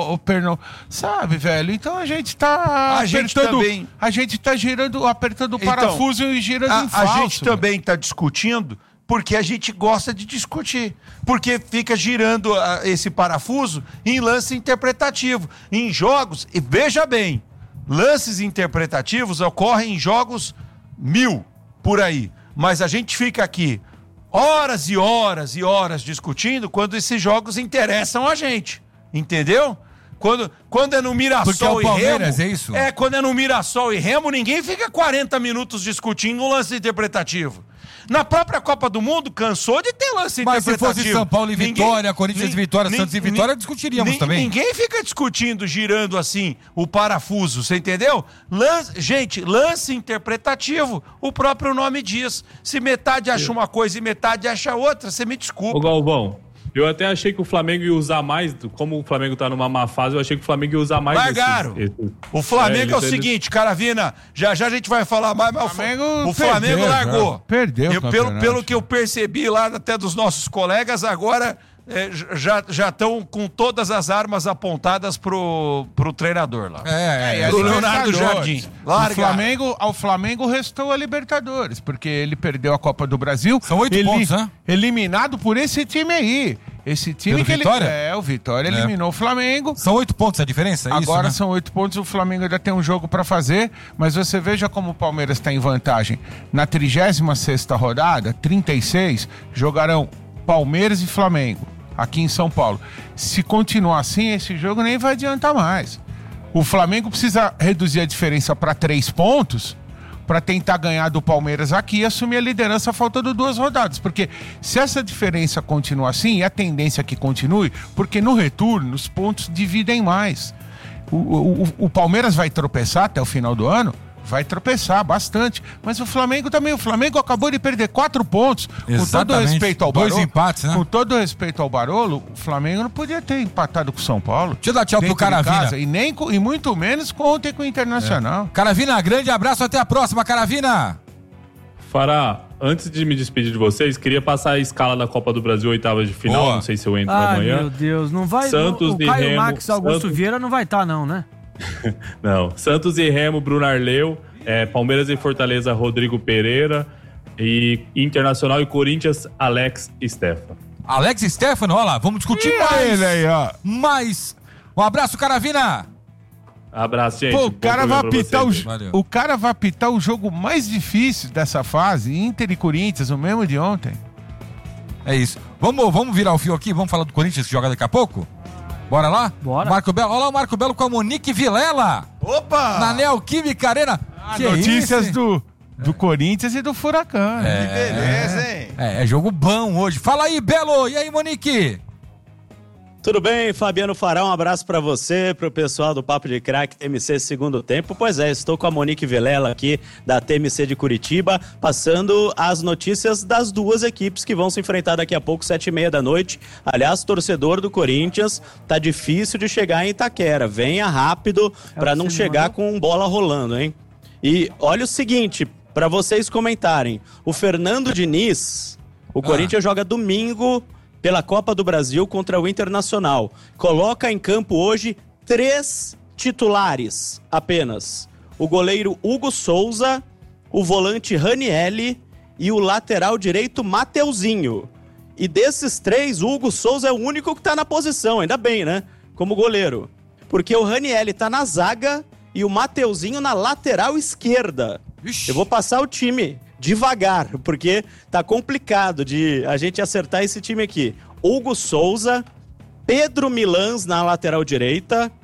sabe, velho? Então a gente tá apertando o parafuso e girando em falso. A gente também tá discutindo porque a gente gosta de discutir. Porque fica girando esse parafuso em lance interpretativo. Em jogos, e veja bem, lances interpretativos ocorrem em jogos 1000 por aí. Mas a gente fica aqui horas e horas e horas discutindo quando esses jogos interessam a gente. Entendeu? Quando é no Mirassol e Remo... É isso? Quando é no Mirassol e Remo, ninguém fica 40 minutos discutindo um lance interpretativo. Na própria Copa do Mundo, cansou de ter lance interpretativo. Mas se fosse São Paulo e Vitória, Corinthians e Vitória, Santos e Vitória, discutiríamos também. Ninguém fica discutindo, girando assim, o parafuso, você entendeu? Lance interpretativo, o próprio nome diz. Se metade acha uma coisa e metade acha outra, você me desculpa. Ô Galvão, eu até achei que o Flamengo ia usar mais, como o Flamengo tá numa má fase, eu achei que o Flamengo ia usar mais... Largaram! O Flamengo é o seguinte, Caravina, já a gente vai falar mais, mas o Flamengo largou. Perdeu. Pelo que eu percebi lá até dos nossos colegas, agora já estão com todas as armas apontadas pro treinador lá. Pro Leonardo Jardim. Ao Flamengo restou a Libertadores, porque ele perdeu a Copa do Brasil. São 8 pontos, né? Eliminado por esse time aí. Esse time Pelo Vitória? O Vitória eliminou o Flamengo. São 8 pontos a diferença? Agora isso, né? são 8 pontos, o Flamengo ainda tem um jogo pra fazer, mas você veja como o Palmeiras está em vantagem. Na 36ª rodada, 36, jogarão Palmeiras e Flamengo, aqui em São Paulo. Se continuar assim, esse jogo nem vai adiantar mais. O Flamengo precisa reduzir a diferença para 3 pontos para tentar ganhar do Palmeiras aqui e assumir a liderança faltando 2 rodadas. Porque se essa diferença continuar assim, e a tendência é que continue, porque no retorno os pontos dividem mais. O Palmeiras vai tropeçar até o final do ano? Vai tropeçar bastante, mas o Flamengo também. O Flamengo acabou de perder 4 pontos. Exatamente. Com todo respeito ao Barolo, 2 empates, né? Com todo respeito ao Barolo, o Flamengo não podia ter empatado com o São Paulo. Deixa eu dar tchau pro Caravina. E muito menos ontem com o Internacional. Caravina, grande abraço, até a próxima, Caravina. Fará, antes de me despedir de vocês, queria passar a escala da Copa do Brasil, oitavas de final. Boa. Não sei se eu entro amanhã. Meu Deus, não vai. Santos o Caio Remo, Max Augusto Vieira não vai estar, não, né? Não. Santos e Remo, Bruno Arleu. Palmeiras e Fortaleza, Rodrigo Pereira. E Internacional e Corinthians, Alex Stefano. Alex Stefano, olha lá, vamos discutir mais. Ele aí, ó. Mais. Um abraço, Caravina. Abraço, gente. Pô, o cara vai apitar o jogo mais difícil dessa fase, Inter e Corinthians, o mesmo de ontem. É isso. Vamos virar o fio aqui, vamos falar do Corinthians que joga daqui a pouco? Bora lá? Bora. Marco Belo, olha lá o Marco Belo com a Monique Vilela. Opa! Na Neoquímica Arena. Notícias do Corinthians e do Furacão. Que beleza, hein? É jogo bom hoje. Fala aí, Belo. E aí, Monique? Tudo bem, Fabiano Fará, um abraço pra você, pro pessoal do Papo de Crack TMC Segundo Tempo. Pois é, estou com a Monique Vilela aqui da TMC de Curitiba, passando as notícias das 2 equipes que vão se enfrentar daqui a pouco, 7h30 da noite. Aliás, torcedor do Corinthians, tá difícil de chegar em Itaquera. Venha rápido pra não chegar com bola rolando, hein? E olha o seguinte, pra vocês comentarem, o Fernando Diniz, o Corinthians joga domingo pela Copa do Brasil contra o Internacional. Coloca em campo hoje 3 titulares apenas. O goleiro Hugo Souza, o volante Ranielli e o lateral direito Mateuzinho. E desses 3, o Hugo Souza é o único que tá na posição, ainda bem, né? Como goleiro. Porque o Ranielli tá na zaga e o Mateuzinho na lateral esquerda. Ixi. Eu vou passar o time devagar, porque tá complicado de a gente acertar esse time aqui. Hugo Souza, Pedro Milans na lateral direita,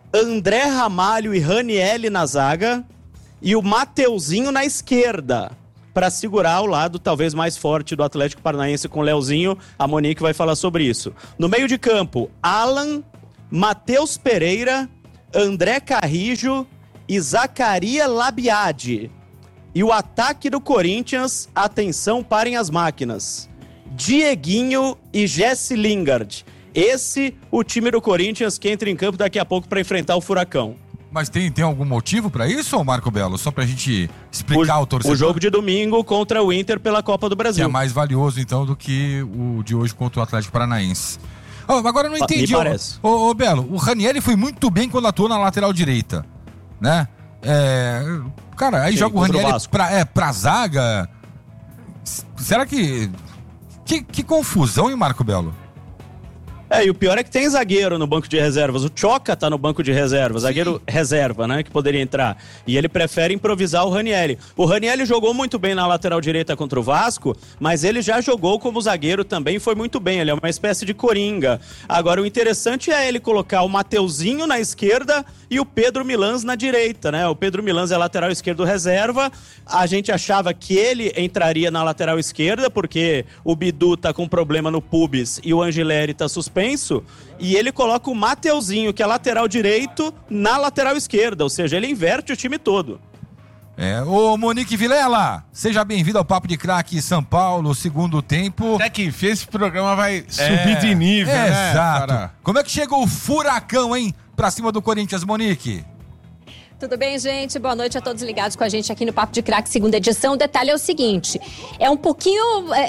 André Ramalho e Ranielli na zaga e o Mateuzinho na esquerda, para segurar o lado talvez mais forte do Atlético Paranaense com o Leozinho. A Monique vai falar sobre isso. No meio de campo, Alan, Matheus Pereira, André Carrijo e Zacaria Labiade. E o ataque do Corinthians, atenção, parem as máquinas, Dieguinho e Jesse Lingard. Esse, o time do Corinthians que entra em campo daqui a pouco para enfrentar o Furacão. Mas tem algum motivo pra isso, ou Marco Belo? Só pra gente explicar ao torcedor. O jogo de domingo contra o Inter pela Copa do Brasil. Que é mais valioso, então, do que o de hoje contra o Atlético Paranaense. Agora eu não entendi. Ô, Belo, o Ranielli foi muito bem quando atuou na lateral direita, né? Cara, aí joga o Ranielli pra zaga. Será que... Que confusão, hein, Marco Belo? E o pior é que tem zagueiro no banco de reservas. O Choca tá no banco de reservas, zagueiro reserva, né, que poderia entrar. E ele prefere improvisar o Ranielli. O Ranielli jogou muito bem na lateral direita contra o Vasco, mas ele já jogou como zagueiro também, foi muito bem. Ele é uma espécie de coringa. Agora, o interessante é ele colocar o Mateuzinho na esquerda e o Pedro Milans na direita, né? O Pedro Milans é lateral esquerdo reserva. A gente achava que ele entraria na lateral esquerda, porque o Bidu tá com problema no pubis e o Angileri tá suspenso. E ele coloca o Mateuzinho, que é lateral direito, na lateral esquerda. Ou seja, ele inverte o time todo. Ô Monique Vilela, seja bem-vindo ao Papo de Craque São Paulo, segundo tempo. Até que enfim, esse programa vai subir de nível, né? Exato. Cara? Como é que chegou o Furacão, hein? Pra cima do Corinthians, Monique. Tudo bem, gente? Boa noite a todos ligados com a gente aqui no Papo de Craque, segunda edição. O detalhe é o seguinte, é um pouquinho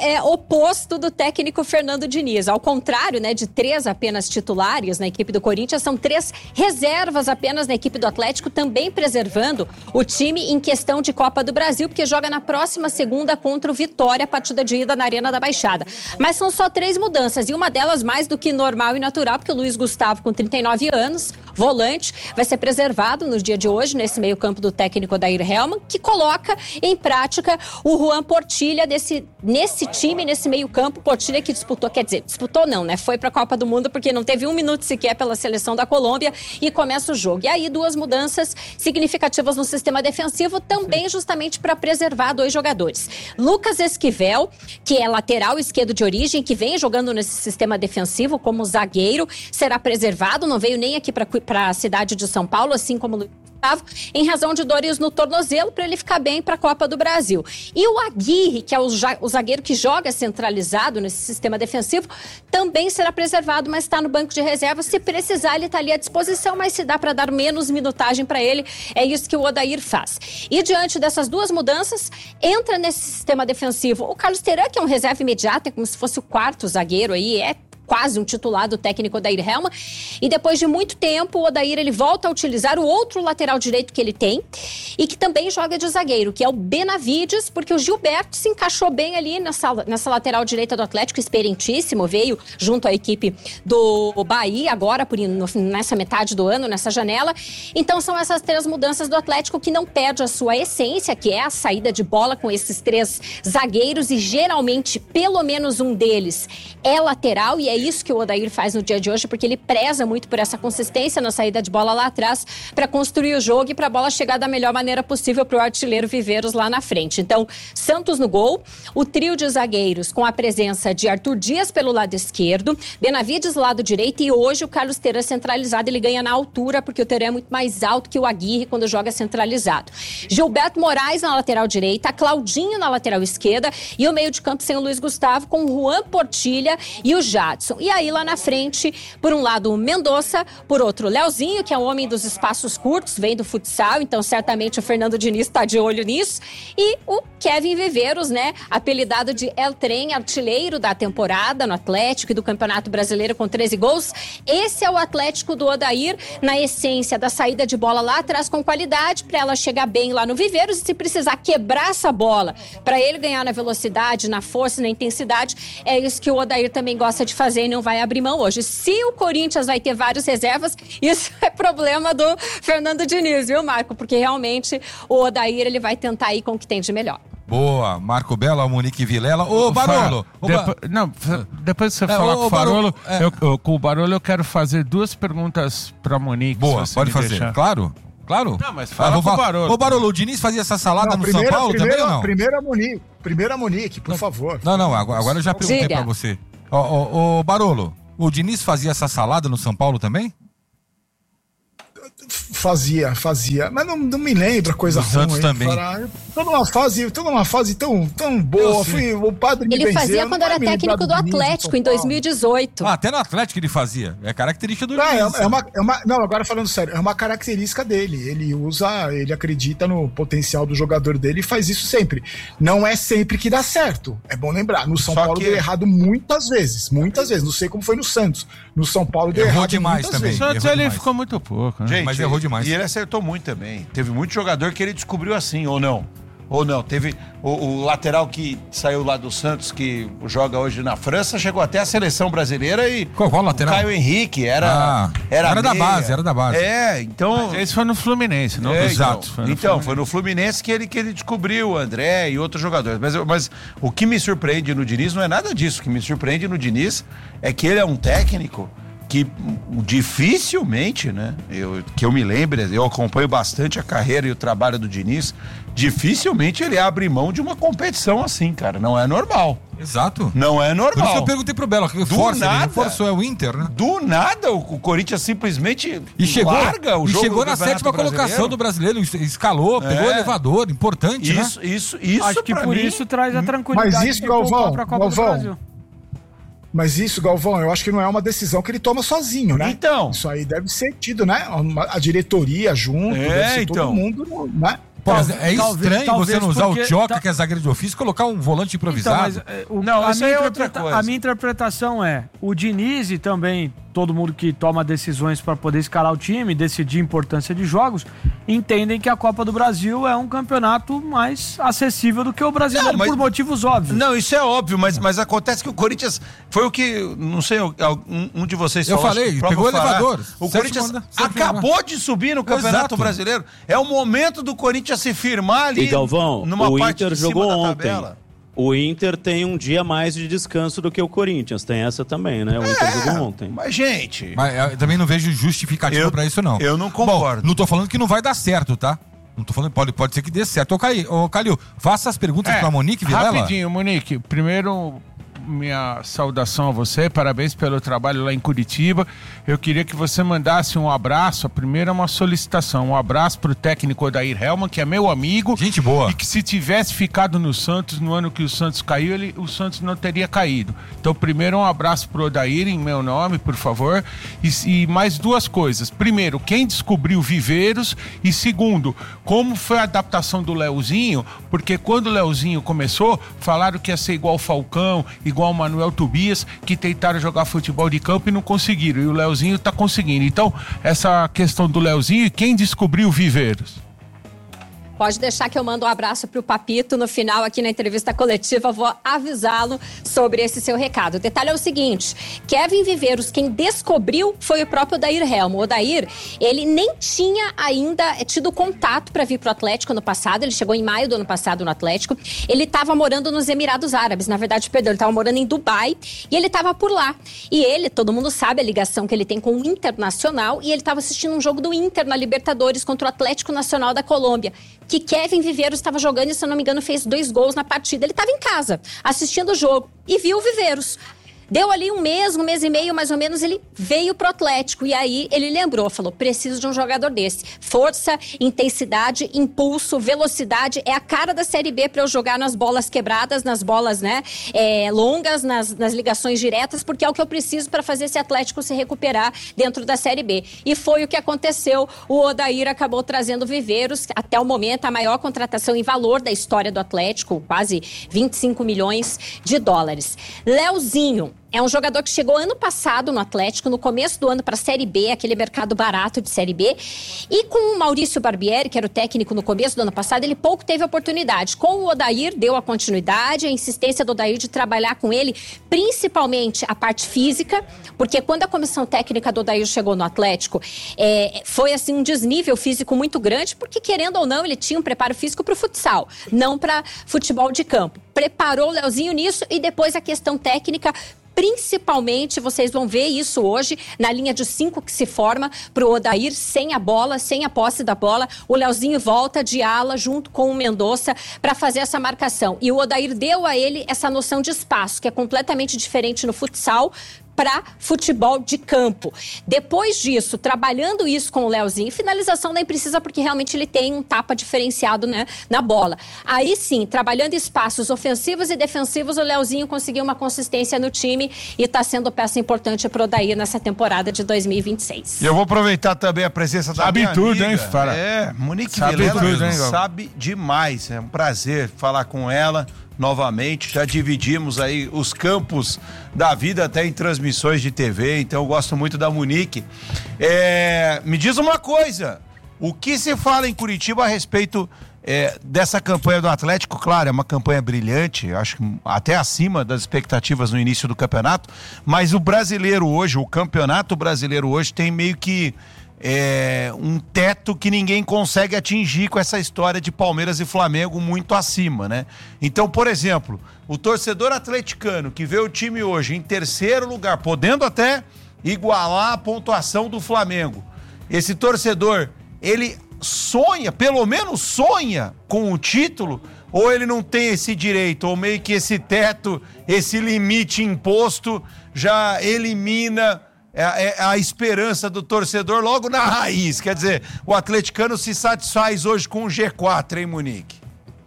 oposto do técnico Fernando Diniz. Ao contrário, né, de 3 apenas titulares na equipe do Corinthians, são 3 reservas apenas na equipe do Atlético, também preservando o time em questão de Copa do Brasil, porque joga na próxima segunda contra o Vitória, a partida de ida na Arena da Baixada. Mas são só 3 mudanças, e uma delas mais do que normal e natural, porque o Luiz Gustavo, com 39 anos, volante, vai ser preservado no dia de hoje, nesse meio campo do técnico Odair Hellmann, que coloca em prática o Juan Portilha nesse time, nesse meio campo. Portilha que disputou não, né? Foi pra Copa do Mundo porque não teve 1 minuto sequer pela seleção da Colômbia e começa o jogo. E aí 2 mudanças significativas no sistema defensivo, também justamente para preservar 2 jogadores. Lucas Esquivel, que é lateral esquerdo de origem, que vem jogando nesse sistema defensivo como zagueiro, será preservado, não veio nem aqui para a cidade de São Paulo, assim como Luiz Gustavo, em razão de dores no tornozelo, para ele ficar bem para a Copa do Brasil. E o Aguirre, que é o zagueiro que joga centralizado nesse sistema defensivo, também será preservado, mas está no banco de reserva. Se precisar, ele está ali à disposição, mas se dá para dar menos minutagem para ele, é isso que o Odair faz. E diante dessas 2 mudanças, entra nesse sistema defensivo o Carlos Teran, que é um reserva imediato, é como se fosse o 4º zagueiro aí, quase um titular do técnico Odair Hellmann, e depois de muito tempo o Odair ele volta a utilizar o outro lateral direito que ele tem e que também joga de zagueiro, que é o Benavides, porque o Gilberto se encaixou bem ali nessa lateral direita do Atlético, experientíssimo, veio junto à equipe do Bahia agora, nessa metade do ano, nessa janela. Então são essas 3 mudanças do Atlético, que não perde a sua essência, que é a saída de bola com esses 3 zagueiros, e geralmente pelo menos um deles é lateral, e é isso que o Odair faz no dia de hoje, porque ele preza muito por essa consistência na saída de bola lá atrás para construir o jogo e para a bola chegar da melhor maneira possível para o artilheiro Viveiros lá na frente. Então, Santos no gol, o trio de zagueiros com a presença de Arthur Dias pelo lado esquerdo, Benavides lado direito, e hoje o Carlos Teran centralizado, ele ganha na altura, porque o Teran é muito mais alto que o Aguirre quando joga centralizado. Gilberto Moraes na lateral direita, Claudinho na lateral esquerda, e o meio de campo sem o Luiz Gustavo, com o Juan Portilha e o Jadson. E aí lá na frente, por um lado o Mendonça, por outro o Leozinho, que é um homem dos espaços curtos, vem do futsal, então certamente o Fernando Diniz está de olho nisso, e o Kevin Viveiros, né, apelidado de El Trem, artilheiro da temporada no Atlético e do Campeonato Brasileiro com 13 gols. Esse é o Atlético do Odair, na essência da saída de bola lá atrás com qualidade, para ela chegar bem lá no Viveiros, e se precisar quebrar essa bola, para ele ganhar na velocidade, na força, na intensidade, é isso que o Odair também gosta de fazer e não vai abrir mão hoje. Se o Corinthians vai ter várias reservas, isso é problema do Fernando Diniz, viu, Marco? Porque realmente o Odair ele vai tentar ir com o que tem de melhor. Boa, Marco Belo, Monique Vilela. Ô, Barolo! Depois você falar com o Farolo, com o Barolo eu quero fazer 2 perguntas pra Monique. Boa, pode fazer. Deixar. Claro. Não, mas fala com o Barolo. Ô, Barolo, o Diniz fazia essa salada no São Paulo também ou não? Primeira Monique, por favor. Não, agora eu já perguntei pra você. Ô, Barolo, o Diniz fazia essa salada no São Paulo também? Fazia, mas não me lembro a coisa ruim. Santos também. Toda uma fase tão boa. O padre me Ele fazia quando era técnico do Atlético, em 2018. Até no Atlético ele fazia. É característica do Diniz. Não, agora falando sério, é uma característica dele. Ele acredita no potencial do jogador dele e faz isso sempre. Não é sempre que dá certo. É bom lembrar. No São Paulo deu errado muitas vezes. Não sei como foi no Santos. No São Paulo deu errado demais também. No Santos ele ficou muito pouco, né? Gente, mas errou demais. E ele acertou muito também. Teve muito jogador que ele descobriu assim, ou não. Teve o lateral que saiu lá do Santos, que joga hoje na França, chegou até a seleção brasileira e... Qual lateral? Caio Henrique, era da base. Então... Mas esse foi no Fluminense, não? Exato. Foi no Fluminense que ele descobriu o André e outros jogadores. Mas o que me surpreende no Diniz não é nada disso. O que me surpreende no Diniz é que ele é um técnico que dificilmente, né, que eu me lembre, eu acompanho bastante a carreira e o trabalho do Diniz, dificilmente ele abre mão de uma competição assim, cara, não é normal. Exato. Não é normal. Por isso que eu perguntei pro Belo, que forçou é o Inter, né? Do nada, o Corinthians simplesmente larga o jogo. E chegou na 7ª colocação do brasileiro, escalou, pegou o elevador, importante, né? Isso acho que por isso traz a tranquilidade. Mas isso, Galvão, Mas isso, Galvão, eu acho que não é uma decisão que ele toma sozinho, né? Então. Isso aí deve ser tido, né? A diretoria junto, deve ser todo mundo, né? Pô, é estranho você não usar o Tioca, que é zagueiro de ofício, colocar um volante improvisado. A minha interpretação é, o Diniz e também todo mundo que toma decisões para poder escalar o time, decidir a importância de jogos, entendem que a Copa do Brasil é um campeonato mais acessível do que o brasileiro, por motivos óbvios. Não, isso é óbvio, mas acontece que o Corinthians, foi o que, não sei, um de vocês falou. Eu falei, pegou o elevador. O Corinthians acabou de subir no Campeonato Brasileiro. É o momento do Corinthians se firmar ali. E Galvão, numa o parte Inter de cima jogou da ontem. tabela. O Inter tem um dia mais de descanso do que o Corinthians. Tem essa também, né? O Inter jogou ontem. Mas, gente... Mas eu também não vejo justificativa pra isso, não. Eu não concordo. Bom, não tô falando que não vai dar certo, tá? Não tô falando, pode ser que dê certo. Ô, Calil, faça as perguntas pra Monique Vilela. Rapidinho, Monique. Primeiro, minha saudação a você, parabéns pelo trabalho lá em Curitiba. Eu queria que você mandasse um abraço, a primeira é uma solicitação, um abraço pro técnico Odair Hellmann, que é meu amigo. Gente boa. E que se tivesse ficado no Santos, no ano que o Santos caiu, o Santos não teria caído. Então, primeiro um abraço pro Odair em meu nome, por favor. E mais 2 coisas. Primeiro, quem descobriu Viveiros? E segundo, como foi a adaptação do Leozinho? Porque quando o Leozinho começou, falaram que ia ser igual o Falcão, igual o Manuel Tobias, que tentaram jogar futebol de campo e não conseguiram. E o Leozinho tá conseguindo. Então, essa questão do Leozinho e quem descobriu Viveiros? Pode deixar que eu mando um abraço pro Papito no final aqui na entrevista coletiva, vou avisá-lo sobre esse seu recado. O detalhe é o seguinte, Kevin Viveiros, quem descobriu foi o próprio Odair Hellmann. O Odair, ele nem tinha ainda tido contato para vir pro Atlético no passado, ele chegou em maio do ano passado no Atlético, ele estava morando nos Emirados Árabes, na verdade, perdão, ele estava morando em Dubai e ele estava por lá. E ele, todo mundo sabe a ligação que ele tem com o Internacional e ele estava assistindo um jogo do Inter na Libertadores contra o Atlético Nacional da Colômbia, que Kevin Viveiros estava jogando e, se eu não me engano, fez 2 gols na partida. Ele estava em casa, assistindo o jogo, e viu o Viveiros. Deu ali um mês e meio, mais ou menos, ele veio pro Atlético. E aí ele lembrou, falou, preciso de um jogador desse. Força, intensidade, impulso, velocidade. É a cara da Série B para eu jogar nas bolas quebradas, nas bolas, né, longas, nas ligações diretas, porque é o que eu preciso para fazer esse Atlético se recuperar dentro da Série B. E foi o que aconteceu. O Odair acabou trazendo Viveiros, até o momento, a maior contratação em valor da história do Atlético, quase 25 milhões de dólares. Leozinho, É um jogador que chegou ano passado no Atlético, no começo do ano para a Série B, aquele mercado barato de Série B. E com o Maurício Barbieri, que era o técnico no começo do ano passado, ele pouco teve oportunidade. Com o Odair, deu a continuidade, a insistência do Odair de trabalhar com ele, principalmente a parte física, porque quando a comissão técnica do Odair chegou no Atlético, foi assim um desnível físico muito grande, porque querendo ou não, ele tinha um preparo físico para o futsal, não para futebol de campo. Preparou o Leozinho nisso e depois a questão técnica. Principalmente, vocês vão ver isso hoje, na linha de 5 que se forma para o Odair, sem a bola, sem a posse da bola. O Leozinho volta de ala junto com o Mendonça para fazer essa marcação. E o Odair deu a ele essa noção de espaço, que é completamente diferente no futsal, para futebol de campo. Depois disso, trabalhando isso com o Leozinho, finalização nem precisa porque realmente ele tem um tapa diferenciado, né, na bola. Aí sim, trabalhando espaços ofensivos e defensivos, o Leozinho conseguiu uma consistência no time e está sendo peça importante para o Odair nessa temporada de 2026. E eu vou aproveitar também a presença da minha tudo, amiga. hein, Fara? Monique Sabe Vilela tudo, hein, sabe demais. É um prazer falar com ela novamente. Já dividimos aí os campos da vida até em transmissões de TV, então eu gosto muito da Monique. Me diz uma coisa, o que se fala em Curitiba a respeito dessa campanha do Atlético? Claro, é uma campanha brilhante, acho que até acima das expectativas no início do campeonato, mas o brasileiro hoje, o campeonato brasileiro hoje tem meio que um teto que ninguém consegue atingir com essa história de Palmeiras e Flamengo muito acima, né? Então, por exemplo, o torcedor atleticano que vê o time hoje em terceiro lugar, podendo até igualar a pontuação do Flamengo, esse torcedor, ele sonha, pelo menos sonha com o título, ou ele não tem esse direito, ou meio que esse teto, esse limite imposto já elimina a esperança do torcedor logo na raiz? Quer dizer, o atleticano se satisfaz hoje com o G4, hein, Monique?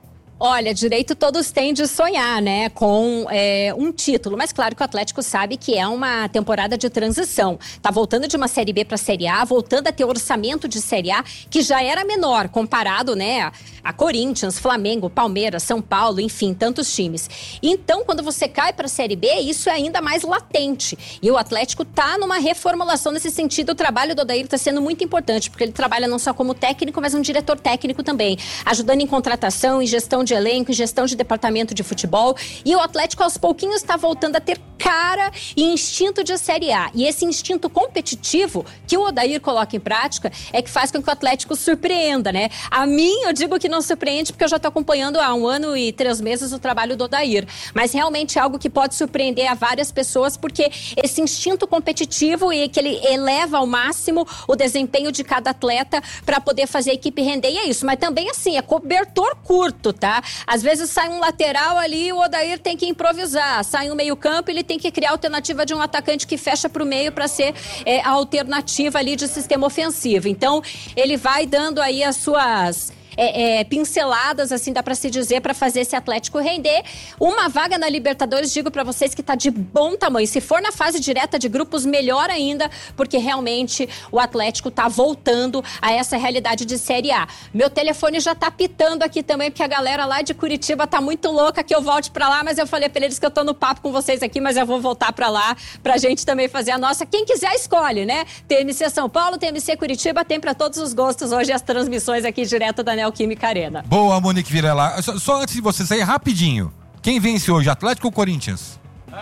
Olha, direito todos têm de sonhar, né, com um título. Mas claro que o Atlético sabe que é uma temporada de transição. Tá voltando de uma Série B para Série A, voltando a ter orçamento de Série A, que já era menor comparado, né, a Corinthians, Flamengo, Palmeiras, São Paulo, enfim, tantos times. Então, quando você cai para a Série B, isso é ainda mais latente. E o Atlético tá numa reformulação nesse sentido. O trabalho do Odair tá sendo muito importante, porque ele trabalha não só como técnico, mas um diretor técnico também, ajudando em contratação, em gestão de elenco, em gestão de departamento de futebol. E o Atlético aos pouquinhos está voltando a ter cara e instinto de Série A. E esse instinto competitivo que o Odair coloca em prática é que faz com que o Atlético surpreenda, né? A mim, eu digo que não surpreende porque eu já estou acompanhando há 1 ano e 3 meses o trabalho do Odair. Mas realmente é algo que pode surpreender a várias pessoas, porque esse instinto competitivo e que ele eleva ao máximo o desempenho de cada atleta para poder fazer a equipe render. E é isso. Mas também, assim, é cobertor curto, tá? Às vezes sai um lateral ali, o Odair tem que improvisar. Sai um meio-campo, ele tem que criar a alternativa de um atacante que fecha para o meio para ser a alternativa ali de sistema ofensivo. Então, ele vai dando aí as suas pinceladas, assim, dá pra se dizer, pra fazer esse Atlético render. Uma vaga na Libertadores, digo pra vocês que tá de bom tamanho. Se for na fase direta de grupos, melhor ainda, porque realmente o Atlético tá voltando a essa realidade de Série A. Meu telefone já tá pitando aqui também, porque a galera lá de Curitiba tá muito louca que eu volte pra lá, mas eu falei pra eles que eu tô no papo com vocês aqui, mas eu vou voltar pra lá pra gente também fazer a nossa. Quem quiser escolhe, né? TMC São Paulo, TMC Curitiba, tem pra todos os gostos hoje as transmissões aqui direto da Neoquímica Arena. Boa, Monique Vilela. Só antes de você sair, rapidinho. Quem vence hoje, Atlético ou Corinthians?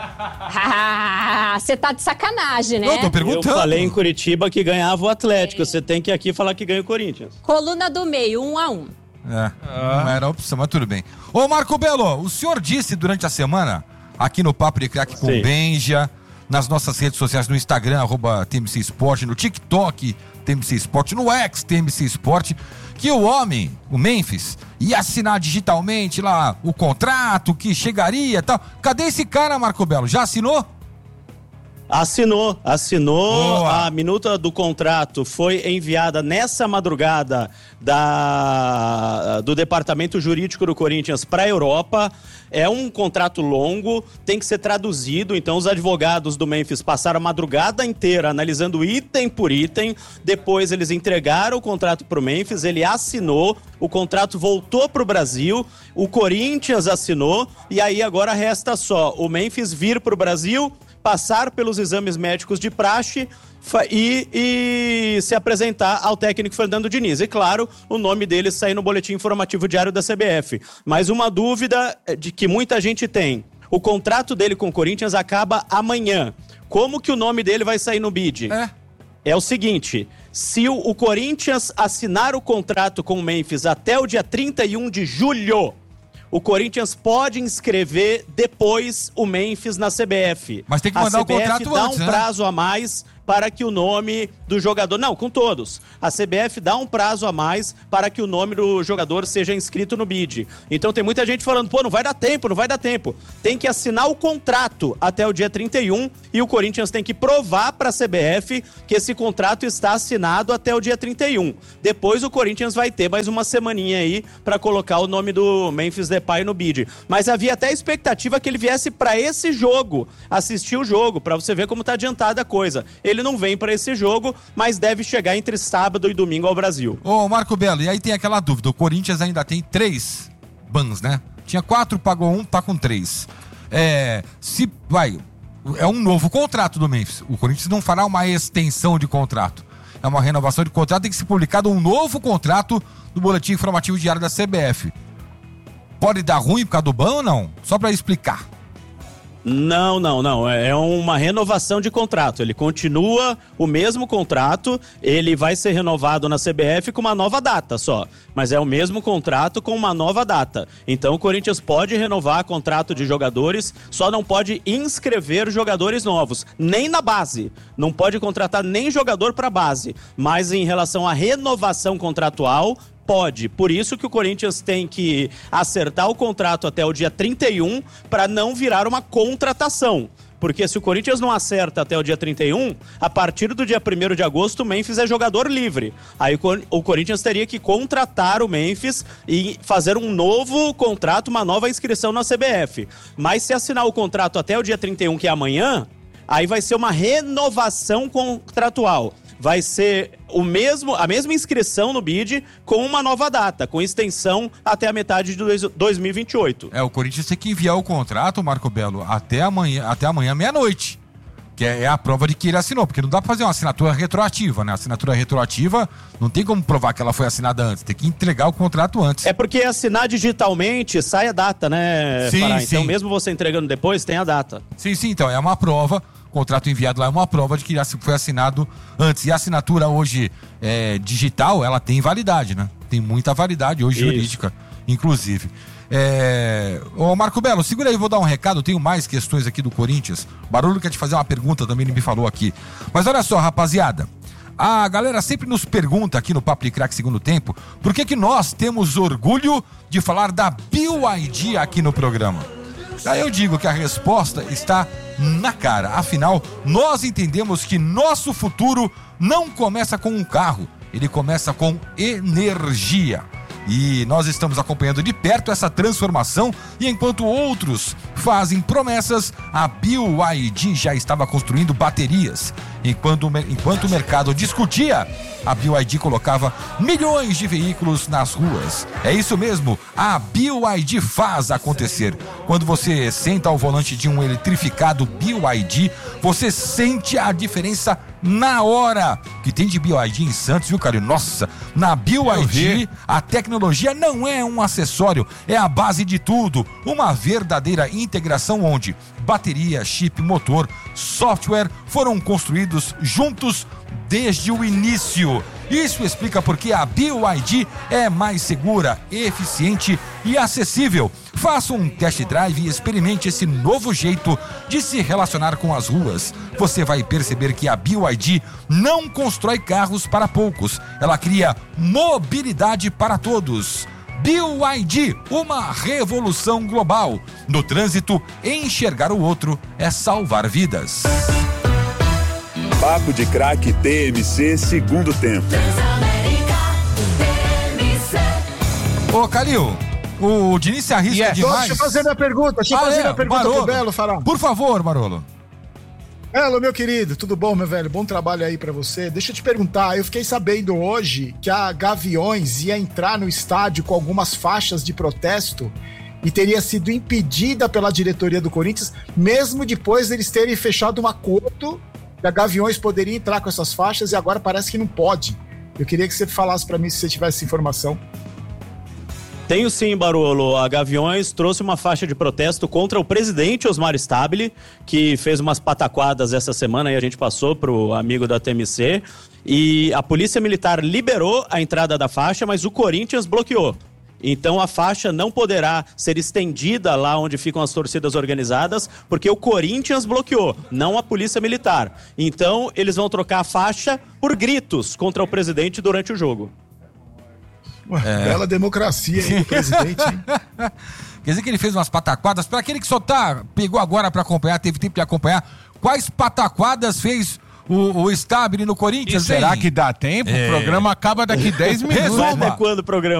Você tá de sacanagem, né? Não, tô perguntando. Eu falei em Curitiba que ganhava o Atlético. Você tem que aqui falar que ganha o Corinthians. Coluna do meio, 1-1. Não era a opção, mas tudo bem. Ô, Marco Belo, o senhor disse durante a semana, aqui no Papo de Craque com o Benja, nas nossas redes sociais, no Instagram, @TMC Esporte, no TikTok, TMC Esporte, no X, TMC Esporte, que o homem, o Memphis, ia assinar digitalmente lá o contrato, que chegaria e tal. Cadê esse cara, Marco Belo? Já assinou? Assinou. Boa. A minuta do contrato foi enviada nessa madrugada do Departamento Jurídico do Corinthians para a Europa. É um contrato longo, tem que ser traduzido, então os advogados do Memphis passaram a madrugada inteira analisando item por item. Depois eles entregaram o contrato para o Memphis, ele assinou, o contrato voltou para o Brasil, o Corinthians assinou, e aí agora resta só o Memphis vir para o Brasil, passar pelos exames médicos de praxe e se apresentar ao técnico Fernando Diniz. E claro, o nome dele sair no boletim informativo diário da CBF. Mas uma dúvida de que muita gente tem: o contrato dele com o Corinthians acaba amanhã. Como que o nome dele vai sair no bid? É o seguinte: se o Corinthians assinar o contrato com o Memphis até o dia 31 de julho, o Corinthians pode inscrever depois o Memphis na CBF. Mas tem que mandar o contrato dá antes, um prazo a mais para que o nome do jogador... Não, com todos. A CBF dá um prazo a mais para que o nome do jogador seja inscrito no bid. Então tem muita gente falando, pô, não vai dar tempo. Tem que assinar o contrato até o dia 31 e o Corinthians tem que provar para a CBF que esse contrato está assinado até o dia 31. Depois o Corinthians vai ter mais uma semaninha aí para colocar o nome do Memphis Depay no bid. Mas havia até expectativa que ele viesse para esse jogo, assistir o jogo, para você ver como tá adiantada a coisa. Ele não vem para esse jogo, mas deve chegar entre sábado e domingo ao Brasil. Ô, Marco Belo, e aí tem aquela dúvida, o Corinthians ainda tem 3 bans, né? Tinha 4, pagou 1, tá com 3. É um novo contrato do Memphis. O Corinthians não fará uma extensão de contrato. É uma renovação de contrato, tem que ser publicado um novo contrato no boletim informativo diário da CBF. Pode dar ruim por causa do ban ou não? Só para explicar. Não. É uma renovação de contrato. Ele continua o mesmo contrato, ele vai ser renovado na CBF com uma nova data só. Mas é o mesmo contrato com uma nova data. Então o Corinthians pode renovar contrato de jogadores, só não pode inscrever jogadores novos, nem na base. Não pode contratar nem jogador para base. Mas em relação à renovação contratual, pode. Por isso que o Corinthians tem que acertar o contrato até o dia 31 para não virar uma contratação. Porque se o Corinthians não acerta até o dia 31, a partir do dia 1º de agosto o Memphis é jogador livre. Aí o Corinthians teria que contratar o Memphis e fazer um novo contrato, uma nova inscrição na CBF. Mas se assinar o contrato até o dia 31, que é amanhã, aí vai ser uma renovação contratual. Vai ser a mesma inscrição no bid com uma nova data, com extensão até a metade de 2028. O Corinthians tem que enviar o contrato, Marco Belo, até amanhã meia-noite. Que é a prova de que ele assinou, porque não dá pra fazer uma assinatura retroativa, né? A assinatura retroativa não tem como provar que ela foi assinada antes, tem que entregar o contrato antes. É porque assinar digitalmente sai a data, né, Pará? Então mesmo você entregando depois, tem a data. Sim, então é uma prova. O contrato enviado lá é uma prova de que foi assinado antes. E a assinatura hoje digital, ela tem validade, né? Tem muita validade hoje jurídica, inclusive. Ô Marco Belo, segura aí, vou dar um recado. Eu tenho mais questões aqui do Corinthians. Barulho quer te fazer uma pergunta também, ele me falou aqui. Mas olha só, rapaziada. A galera sempre nos pergunta aqui no Papo de Craque Segundo Tempo por que nós temos orgulho de falar da BYD aqui no programa. Aí eu digo que a resposta está na cara. Afinal, nós entendemos que nosso futuro não começa com um carro, ele começa com energia. E nós estamos acompanhando de perto essa transformação e enquanto outros fazem promessas, a BYD já estava construindo baterias. Enquanto o mercado discutia, a BYD colocava milhões de veículos nas ruas. É isso mesmo, a BYD faz acontecer. Quando você senta ao volante de um eletrificado BYD, você sente a diferença na hora. Que tem de BYD em Santos, viu, cara? Nossa, na BYD a tecnologia não é um acessório, é a base de tudo. Uma verdadeira integração onde bateria, chip, motor, software foram construídos juntos desde o início. Isso explica porque a BYD é mais segura, eficiente e acessível. Faça um test drive e experimente esse novo jeito de se relacionar com as ruas. Você vai perceber que a BYD não constrói carros para poucos. Ela cria mobilidade para todos. BYD, uma revolução global. No trânsito, enxergar o outro é salvar vidas. Papo de Craque TMC Segundo Tempo. Ô, Calil, o Diniz se arrisca demais. Deixa eu fazer minha pergunta. Deixa eu fazer minha pergunta pro Belo, Fará. Por favor, Barolo. Belo, meu querido, tudo bom, meu velho? Bom trabalho aí pra você. Deixa eu te perguntar, eu fiquei sabendo hoje que a Gaviões ia entrar no estádio com algumas faixas de protesto e teria sido impedida pela diretoria do Corinthians, mesmo depois deles terem fechado um acordo que a Gaviões poderia entrar com essas faixas e agora parece que não pode. Eu queria que você falasse para mim se você tivesse informação. Tenho sim, Barolo. A Gaviões trouxe uma faixa de protesto contra o presidente Osmar Stabile, que fez umas pataquadas essa semana e a gente passou pro amigo da TMC. E a Polícia Militar liberou a entrada da faixa, mas o Corinthians bloqueou. Então a faixa não poderá ser estendida lá onde ficam as torcidas organizadas, porque o Corinthians bloqueou, não a Polícia Militar. Então eles vão trocar a faixa por gritos contra o presidente durante o jogo. Bela democracia aí do presidente, hein? Quer dizer que ele fez umas pataquadas. Para aquele que só pegou agora para acompanhar, teve tempo de acompanhar, quais pataquadas fez o Stabile no Corinthians? Será que dá tempo? O programa acaba daqui 10 minutos. Resuma. Quando o programa?